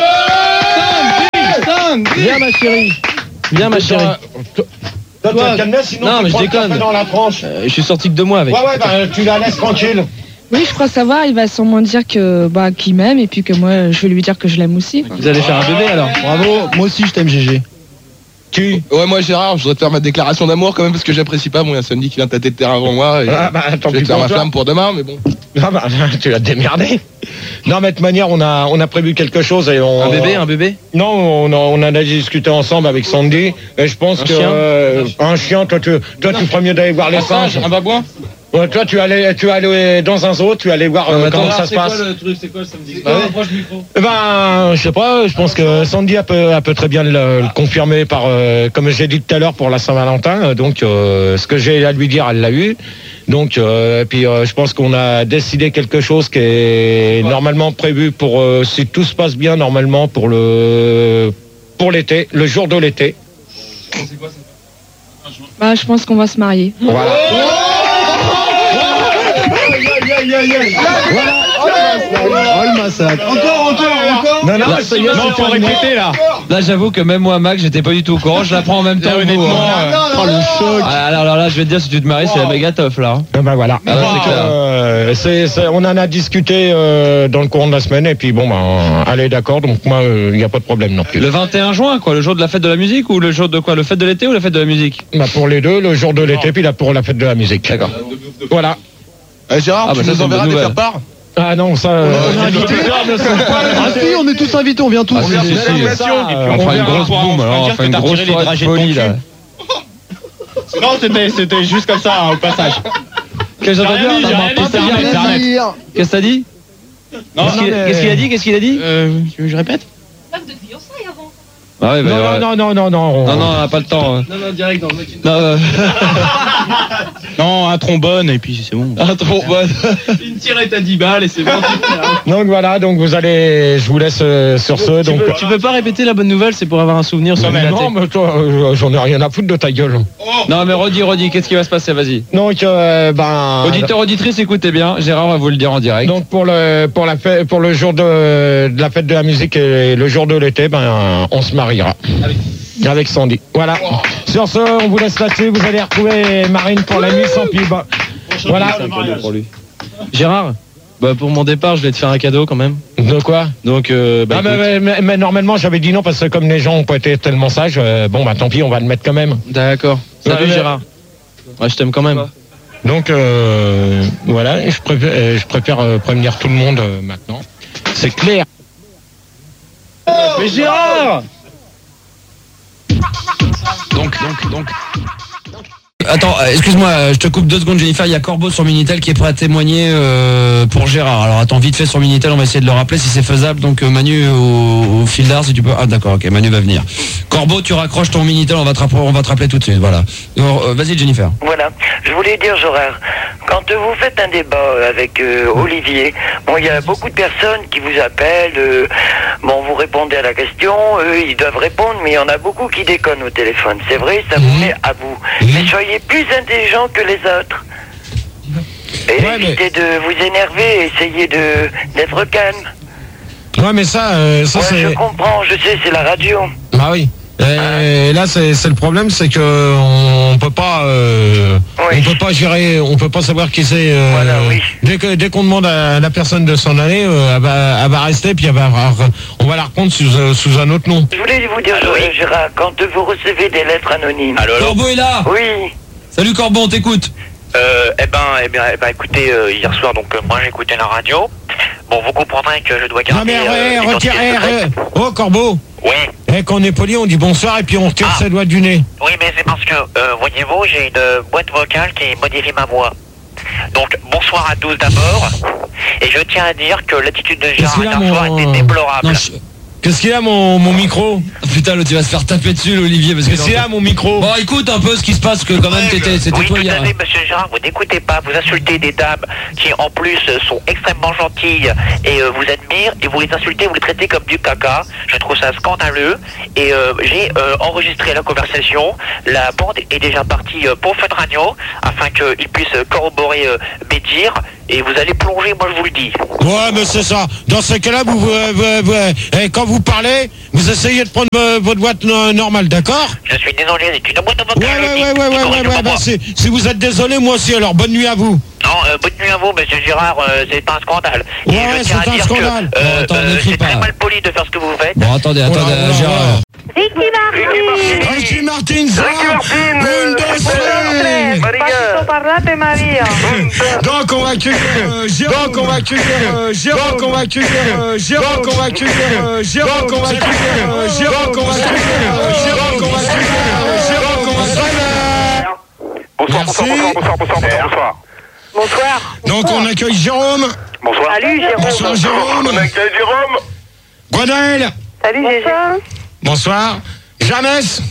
Viens, ma chérie. Viens, ma chérie. Toi, toi, Toi, tu te calmes, sinon non, tu mais je prends le déconne. café dans la tranche. Euh, je suis sorti que deux mois avec. Ouais, ouais, bah, tu la laisses tranquille. Oui, je crois savoir, il va sûrement dire que bah qu'il m'aime et puis que moi je vais lui dire que je l'aime aussi. Vous allez faire un bébé alors? Bravo, moi aussi je t'aime, G G. Qui? Ouais, moi Gérard, je voudrais te faire ma déclaration d'amour quand même parce que j'apprécie pas. Bon, il y a Sandy qui vient tâter de terrain avant moi. Et Ah, bah, tant je vais pis te faire pour ma toi. flamme pour demain, mais bon. Ah, bah, tu vas te démerder. Non, mais de toute manière, on a, on a prévu quelque chose et on. Un bébé, un bébé? Non, on, a, on en a discuté ensemble avec Sandy. Et je pense Un que. chien euh, un chien, toi, tu, toi, tu ferais mieux d'aller voir les singes. Un babouin? Ouais, toi, tu allais, tu allais dans un zoo, tu allais voir euh, comment ça se passe. le truc? C'est quoi le samedi? Ah ouais. Approche du micro. Eh ben, je sais pas, je pense que Sandy elle peut, elle peut très bien le, le confirmer par, euh, comme j'ai dit tout à l'heure pour la Saint-Valentin. Donc, euh, ce que j'ai à lui dire, elle l'a eu. Donc, euh, et puis, euh, je pense qu'on a décidé quelque chose qui est normalement prévu pour, euh, si tout se passe bien, normalement pour le, pour l'été, le jour de l'été. Bah je pense qu'on va se marier. Voilà. Oh le massacre. Encore, encore, encore. Non, non, Là, ça y est, non, c'est faut terminé. répéter là. Là, j'avoue que même moi, Mac, j'étais pas du tout au courant. Je la prends en même temps. que vous, hein. Oh le choc. Ah, alors, alors là, je vais te dire, si tu te maries, c'est la méga teuf là. hein. Eh ben voilà. Ah ouais, c'est Donc, clair. euh, c'est- c'est- on en a discuté euh, dans le courant de la semaine et puis bon, ben, elle est d'accord. Donc moi, il n'y a pas de problème non plus. Le vingt et un juin, quoi, le jour de la fête de la musique ou le jour de quoi? Le fête de l'été ou la fête de la musique? Bah, pour les deux, le jour de l'été, puis là pour la fête de la musique. D'accord. Voilà. Euh, Gérard, Ah, bah, tu ça, nous c'est une enverras bonne des nouvelle. faire-part. Ah non, ça. euh, On est invités. Ah si, on est tous invités, on vient tous. Ah, si, si, si. ça, On euh, fera une verra. grosse boum, alors on fera une grosse soirée de folie là. Non, c'était, c'était juste comme ça, hein, au passage. Qu'est-ce que t'as dit? rien dit, j'ai rien dit, Qu'est-ce que c'est t'as dit? rien. Plaisir. Qu'est-ce que t'as dit? Non, Qu'est-ce qu'il- mais- Qu'est-ce qu'il a dit? Qu'est-ce qu'il a dit? Euh, tu veux que je répète? Ah ouais, bah, Non, ouais. non, non, non, non, non. Non, non, on n'a pas le temps. hein. Non, non, direct dans le Non, euh, Non, un trombone et puis c'est bon. un trombone. Une tirette à dix balles et c'est bon. Donc voilà, donc vous allez, je vous laisse euh, sur ce. Donc. Tu peux pas répéter la bonne nouvelle, c'est pour avoir un souvenir sur Non, mais le non, mais toi, euh, j'en ai rien à foutre de ta gueule. Non, mais redis, redis, qu'est-ce qui va se passer? Vas-y. Donc, euh, ben. Auditeur, auditrice, écoutez bien. Gérard va vous le dire en direct. Donc pour le pour la fête, pour le jour de, de la fête de la musique et le jour de l'été, ben on se mariera avec Sandy. Voilà. Sur ce, on vous laisse là-dessus. Vous allez retrouver Marine pour la nuit sans pub. Voilà. pour lui. Gérard, bah pour mon départ, je vais te faire un cadeau quand même. De quoi? Donc, euh, bah, Ah, mais, écoute. mais- mais- mais normalement j'avais dit non parce que comme les gens ont pas été tellement sages, euh, bon bah tant pis, on va le mettre quand même. D'accord. Salut Ouais, Gérard. Ouais, je t'aime quand même. Donc euh, voilà, et je préfère, euh, je préfère euh, prévenir tout le monde euh, maintenant. C'est clair. Mais Gérard! Donc, donc, donc. Attends, euh, excuse-moi, euh, je te coupe deux secondes, Jennifer. Il y a Corbeau sur Minitel qui est prêt à témoigner euh, pour Gérard. Alors attends, vite fait sur Minitel, on va essayer de le rappeler si c'est faisable. Donc euh, Manu au, au fil d'art, si tu peux. Ah d'accord, ok, Manu va venir. Corbeau, tu raccroches ton Minitel, on va te, rapp- on va te rappeler tout de suite. Voilà. Alors, euh, vas-y, Jennifer. Voilà, je voulais dire, Gérard, quand euh, vous faites un débat avec euh, Olivier, bon, il y a beaucoup de personnes qui vous appellent, euh, bon, vous répondez à la question, eux, ils doivent répondre, mais il y en a beaucoup qui déconnent au téléphone. C'est vrai, ça vous met à bout. Mais soyez plus intelligents que les autres. Et Ouais, évitez de vous énerver, essayez de d'être calme. Ouais, mais ça, euh, ça Ouais, c'est. je comprends, je sais, c'est la radio. Bah oui. Et là, c'est c'est le problème, c'est que on peut pas, euh, on peut pas gérer, on peut pas savoir qui c'est. euh, Dès que dès qu'on demande à la personne de s'en aller, euh, elle, va, elle va rester, puis elle va, on va la reprendre sous, euh, sous un autre nom. Je voulais vous dire, Gérard, quand vous recevez des lettres anonymes. Allô, allô Corbeau est là. Oui. Salut Corbeau, on t'écoute. Euh, eh ben, eh bien, eh ben, écoutez, euh, hier soir, donc, euh, moi, j'ai écouté la radio. Bon, vous comprendrez que je dois Non garder... mais euh, ouais, l'identité retirez, secrète. re- oh Corbeau. Oui. Eh, quand on est poli, on dit bonsoir et puis on tire ses doigts du nez. Oui, mais c'est parce que, euh, voyez-vous, j'ai une boîte vocale qui modifie ma voix. Donc, bonsoir à tous d'abord. Et je tiens à dire que l'attitude de Gérard que là, hier soir mon- était déplorable. Non, je- Qu'est-ce qu'il a mon, mon micro? Putain, l'autre, tu vas se faire taper dessus, Olivier. Parce que Qu'est-ce qu'il a mon micro? Bon, écoute un peu ce qui se passe, que quand même, t'étais, c'était Oui, toi tout hier. à fait, monsieur Gérard, vous n'écoutez pas, vous insultez des dames qui, en plus, sont extrêmement gentilles et euh, vous admirent, et vous les insultez, vous les traitez comme du caca. Je trouve ça scandaleux. Et euh, j'ai euh, enregistré la conversation. La bande est déjà partie euh, pour Fun Radio, afin qu'ils puissent corroborer euh, mes dires. Et vous allez plonger, moi je vous le dis. Ouais, mais c'est ça. Dans ce cas-là, vous, vous, vous- vous- eh, quand vous parlez, vous essayez de prendre euh, votre boîte no- normale, d'accord? Je suis désolé, c'est une boîte de Ouais, ouais, ouais, ouais, ouais, ouais, ouais, bah, si, si vous êtes désolé, moi aussi, alors bonne nuit à vous. Non, euh, bonne nuit à vous, monsieur Gérard, euh, c'est un scandale. Et Ouais, je tiens c'est à un dire scandale. que euh, Bon, attends, euh, n'écris c'est pas. très mal poli de faire ce que vous faites. Bon, attendez, attendez, Oula, oula, Gérard. oula. Ricky Martin! Ricky Martin, ça Ricky Martin, un, deux, trois. Passo parlate Maria. Donc on va accueillir euh, Jérôme. Donc on va accueillir euh, Jérôme. Donc on va accueillir euh, Jérôme. Donc on va accueillir euh, Jérôme. Donc on va accueillir euh, Jérôme. Donc on va accueillir euh, Jérôme. Donc on va accueillir euh, Jérôme. Donc on va accueillir. Bonsoir, bonsoir, bonsoir, bonsoir, bonsoir, bonsoir, bonsoir. Bonsoir. Donc on accueille Jérôme. Bonsoir. Salut Jérôme. Bonsoir Jérôme. On accueille Jérôme. Gwenaël. Salut Gégé. Bonsoir. Jamès.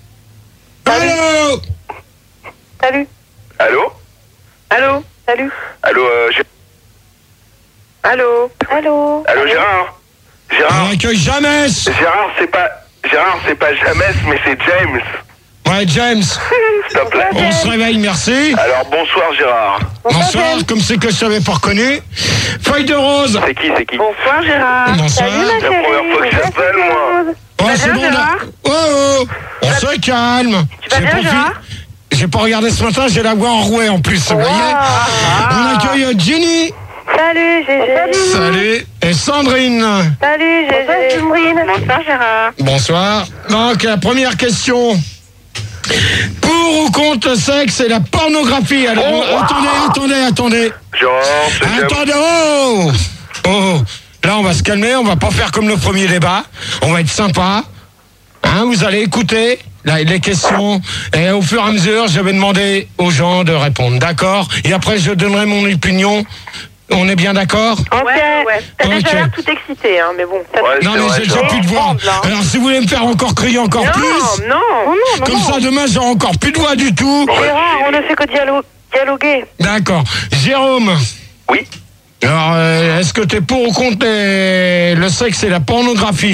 Allô. Salut. Allô? Allô. Salut. Allô, euh, Gé- Allô. Allô. Allô, Gérard? Gérard? On accueille Jamès. Gérard, c'est pas, Gérard, c'est pas Jamès, mais c'est James. Ouais, James. S'il te plaît. On se réveille, merci. Alors, bonsoir, Gérard. Bonsoir, comme c'est que je t'avais pas reconnu. Feuille de rose. C'est qui, c'est qui? Bonsoir Gérard. Bonsoir. Salut ma C'est la chérie. première fois que j'appelle, moi. Oh, vas c'est bien, bon, là. Gérard Oh, oh. On se calme. Tu vas J'ai bien, pas Gérard vu- J'ai pas regardé ce matin, j'ai la voix enrouée en plus, vous voyez. On accueille euh, Jenny. Salut Gégé. Salut. Et Sandrine. Salut Gégé. Sandrine. Bonsoir Gérard. Bonsoir. Donc, la première question. Pour ou contre le sexe et la pornographie? Alors, Oh. attendez, attendez, attendez. Gérard, c'est James. Attendez, oh Oh Là, on va se calmer, on va pas faire comme le premier débat. On va être sympa. Hein, vous allez écouter là, les questions. Et au fur et à mesure, je vais demander aux gens de répondre. D'accord? Et après, je donnerai mon opinion. On est bien d'accord? Ok. Ouais. T'as Ok. déjà l'air tout excité, hein, mais bon. ça- Ouais, Non, c'est mais vrai, j'ai déjà Gérard. plus de voix. Alors, si vous voulez me faire encore crier encore Non, plus, non, non, non, comme non. ça, demain, j'aurai encore plus de voix du tout. Gérard, on ne fait que dialo- dialoguer. D'accord. Jérôme. Oui. Alors, euh, est-ce que t'es pour ou contre les- le sexe et la pornographie?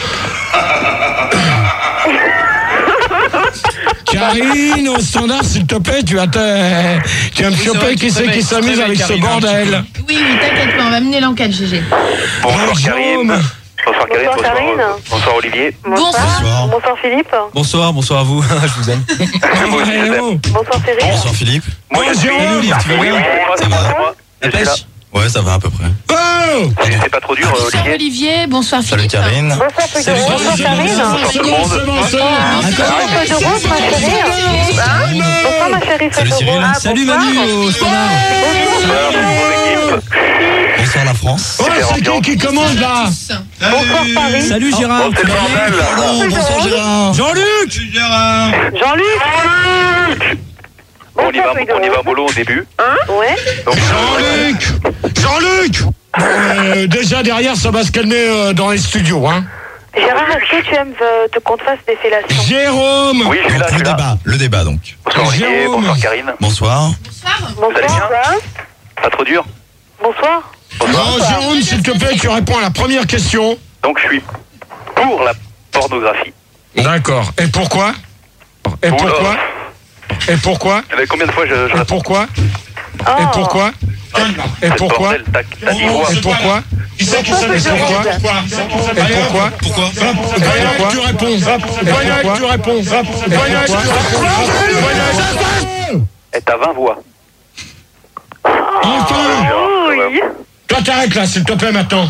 Karine, au standard, s'il te plaît, tu vas te, tu vas me choper qui c'est qui s'amuse avec ce bordel. Oui, oui, t'inquiète pas, on va mener l'enquête, Gégé. Bonsoir, Oh, Karine. Jérôme. Bonsoir, Karine. Bonsoir, Karine. euh, Bonsoir, Olivier. Bonsoir. Bonsoir Philippe. Bonsoir, bonsoir à vous. Je vous aime. Moi aussi, je Ouais, t'aime. oh. Bonsoir Cyril. Bonsoir Philippe. Moi, je suis... Jérôme. Oui, tu vas bien? oui, Ça moi, va? c'est moi. La Je suis là. pêche? Ouais, ça va à peu près. Oh C'est pas trop dur, euh, Bonsoir Olivier? Olivier, bonsoir Salut Philippe. Karine. Bonsoir Feuille de Rose. Bonsoir Karine. C'est bon, c'est bon, c'est bon. Bonsoir Feuille de Rose, ma chérie. Hein Bonsoir ma chérie Feuille Salut de Cyril. Rose. Ah, Salut bonsoir. Manu au standard. Bonsoir, mon équipe. Bonsoir la France. Oh, c'est qui qui commande là? Bonsoir Paris. Salut Gérard. Bon, c'est le bordel, là. Pardon, bonsoir Gérard. Jean-Luc. Jean-Luc. Bon, on y va, Bonsoir, Feuille de on y va Rose. mollo au début. Hein Ouais. Donc, Jean-Luc. Jean-Luc. Euh, déjà derrière, ça va se calmer euh, dans les studios, hein. Gérard, est-ce que tu aimes euh, te qu'on te fasse des fellations? Jérôme. oui, je suis là, je Le suis là. débat, le débat donc. Bonsoir, Olivier. Jérôme. Bonsoir, Karine. Bonsoir. Vous allez Bonsoir. bien? Hein Pas trop dur? Bonsoir. Non, Jérôme, s'il te plaît, tu réponds à la première question. Donc, je suis pour la pornographie. D'accord. Et pourquoi? Et Oula. pourquoi? Et pourquoi? Eh ben, combien de fois je, je Et réponds? pourquoi? Oh. Et pourquoi? Et pourquoi? Bordel, t'as- t'as dit quoi? Et pourquoi? Et pourquoi? Et pourquoi? Pourquoi? Pourquoi? Tu réponds. Et pourquoi? Tu réponds. Et pourquoi? Eh, t'as vingt voix. Enfin! Oh oui. Toi, t'arrêtes là, s'il te plaît, maintenant.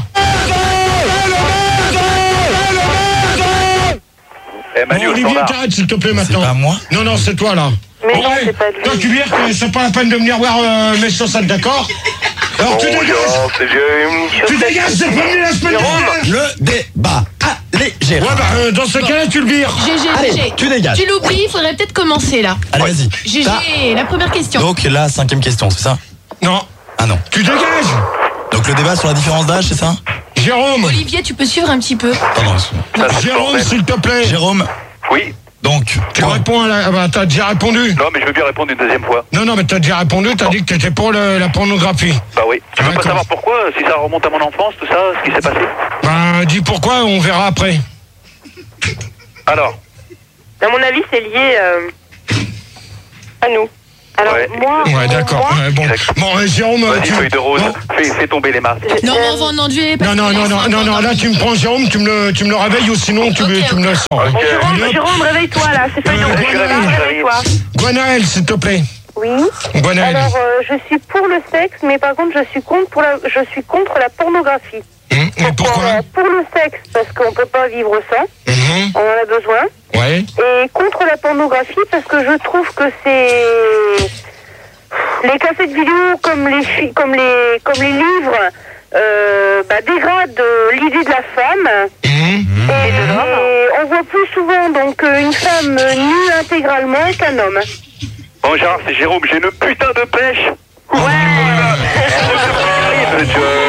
Eh, Manu, Bon, au Olivier, standard. t'arrêtes, s'il te plaît, maintenant. pas moi? Non, non, c'est toi, là. Mais non, Ouais. c'est pas lui. Toi, tu viens, que c'est pas la peine de venir voir euh, mes chaussettes, d'accord? Alors, tu Bon, dégages. Gérard, c'est James. Tu dégages, c'est pas venu la semaine dernière. Le débat. Allez Ouais, Gérard. bah, euh, dans ce cas-là, tu le vires. Gégé, Allez, Gégé. tu dégages. Tu l'oublies, il faudrait peut-être commencer là. Allez vas-y. Gégé, la première question. Donc la cinquième question, c'est ça? Non. Ah non. Tu dégages. Donc le débat sur la différence d'âge, c'est ça? Jérôme. Olivier, tu peux suivre un petit peu. Jérôme, s'il te plaît. Jérôme. Oui. Donc, tu réponds à la... Ah bah, t'as déjà répondu. Non, mais je veux bien répondre une deuxième fois. Non, non, mais t'as déjà répondu, t'as dit que t'étais pour le- la pornographie. Bah oui. Tu veux pas savoir pourquoi, si ça remonte à mon enfance, tout ça, ce qui s'est passé? Bah, dis pourquoi, on verra après. Alors? À mon avis, c'est lié euh, à nous. Alors, moi... Ouais, d'accord. Ouais, bon, bon euh, Jérôme... Vas-y, tu... feuille de rose, fais, fais tomber les masques. Non, mais on va en endurer. Non, non, non, non, non, non, là tu me prends Jérôme, tu me le, tu me le réveilles ou sinon tu, me- tu me le sens. hein. Jérôme, Jérôme, réveille-toi là, c'est feuille de rose. Réveille-toi. Gwenaël, s'il te plaît. Oui. Gwenaël. Alors, euh, je suis pour le sexe, mais par contre, je suis contre, pour la, je suis contre la pornographie. Et pourquoi Euh, Pour le sexe, parce qu'on peut pas vivre sans. On en a besoin. Ouais. Et contre la pornographie, parce que je trouve que c'est... Les cassettes vidéo, comme les, fi- comme les, comme les livres, euh, bah, dégradent euh, l'idée de la femme. Et, et on voit plus souvent donc euh, une femme euh, nue intégralement qu'un homme. Bon, Gérard, c'est Jérôme, j'ai une putain de pêche. Ouais.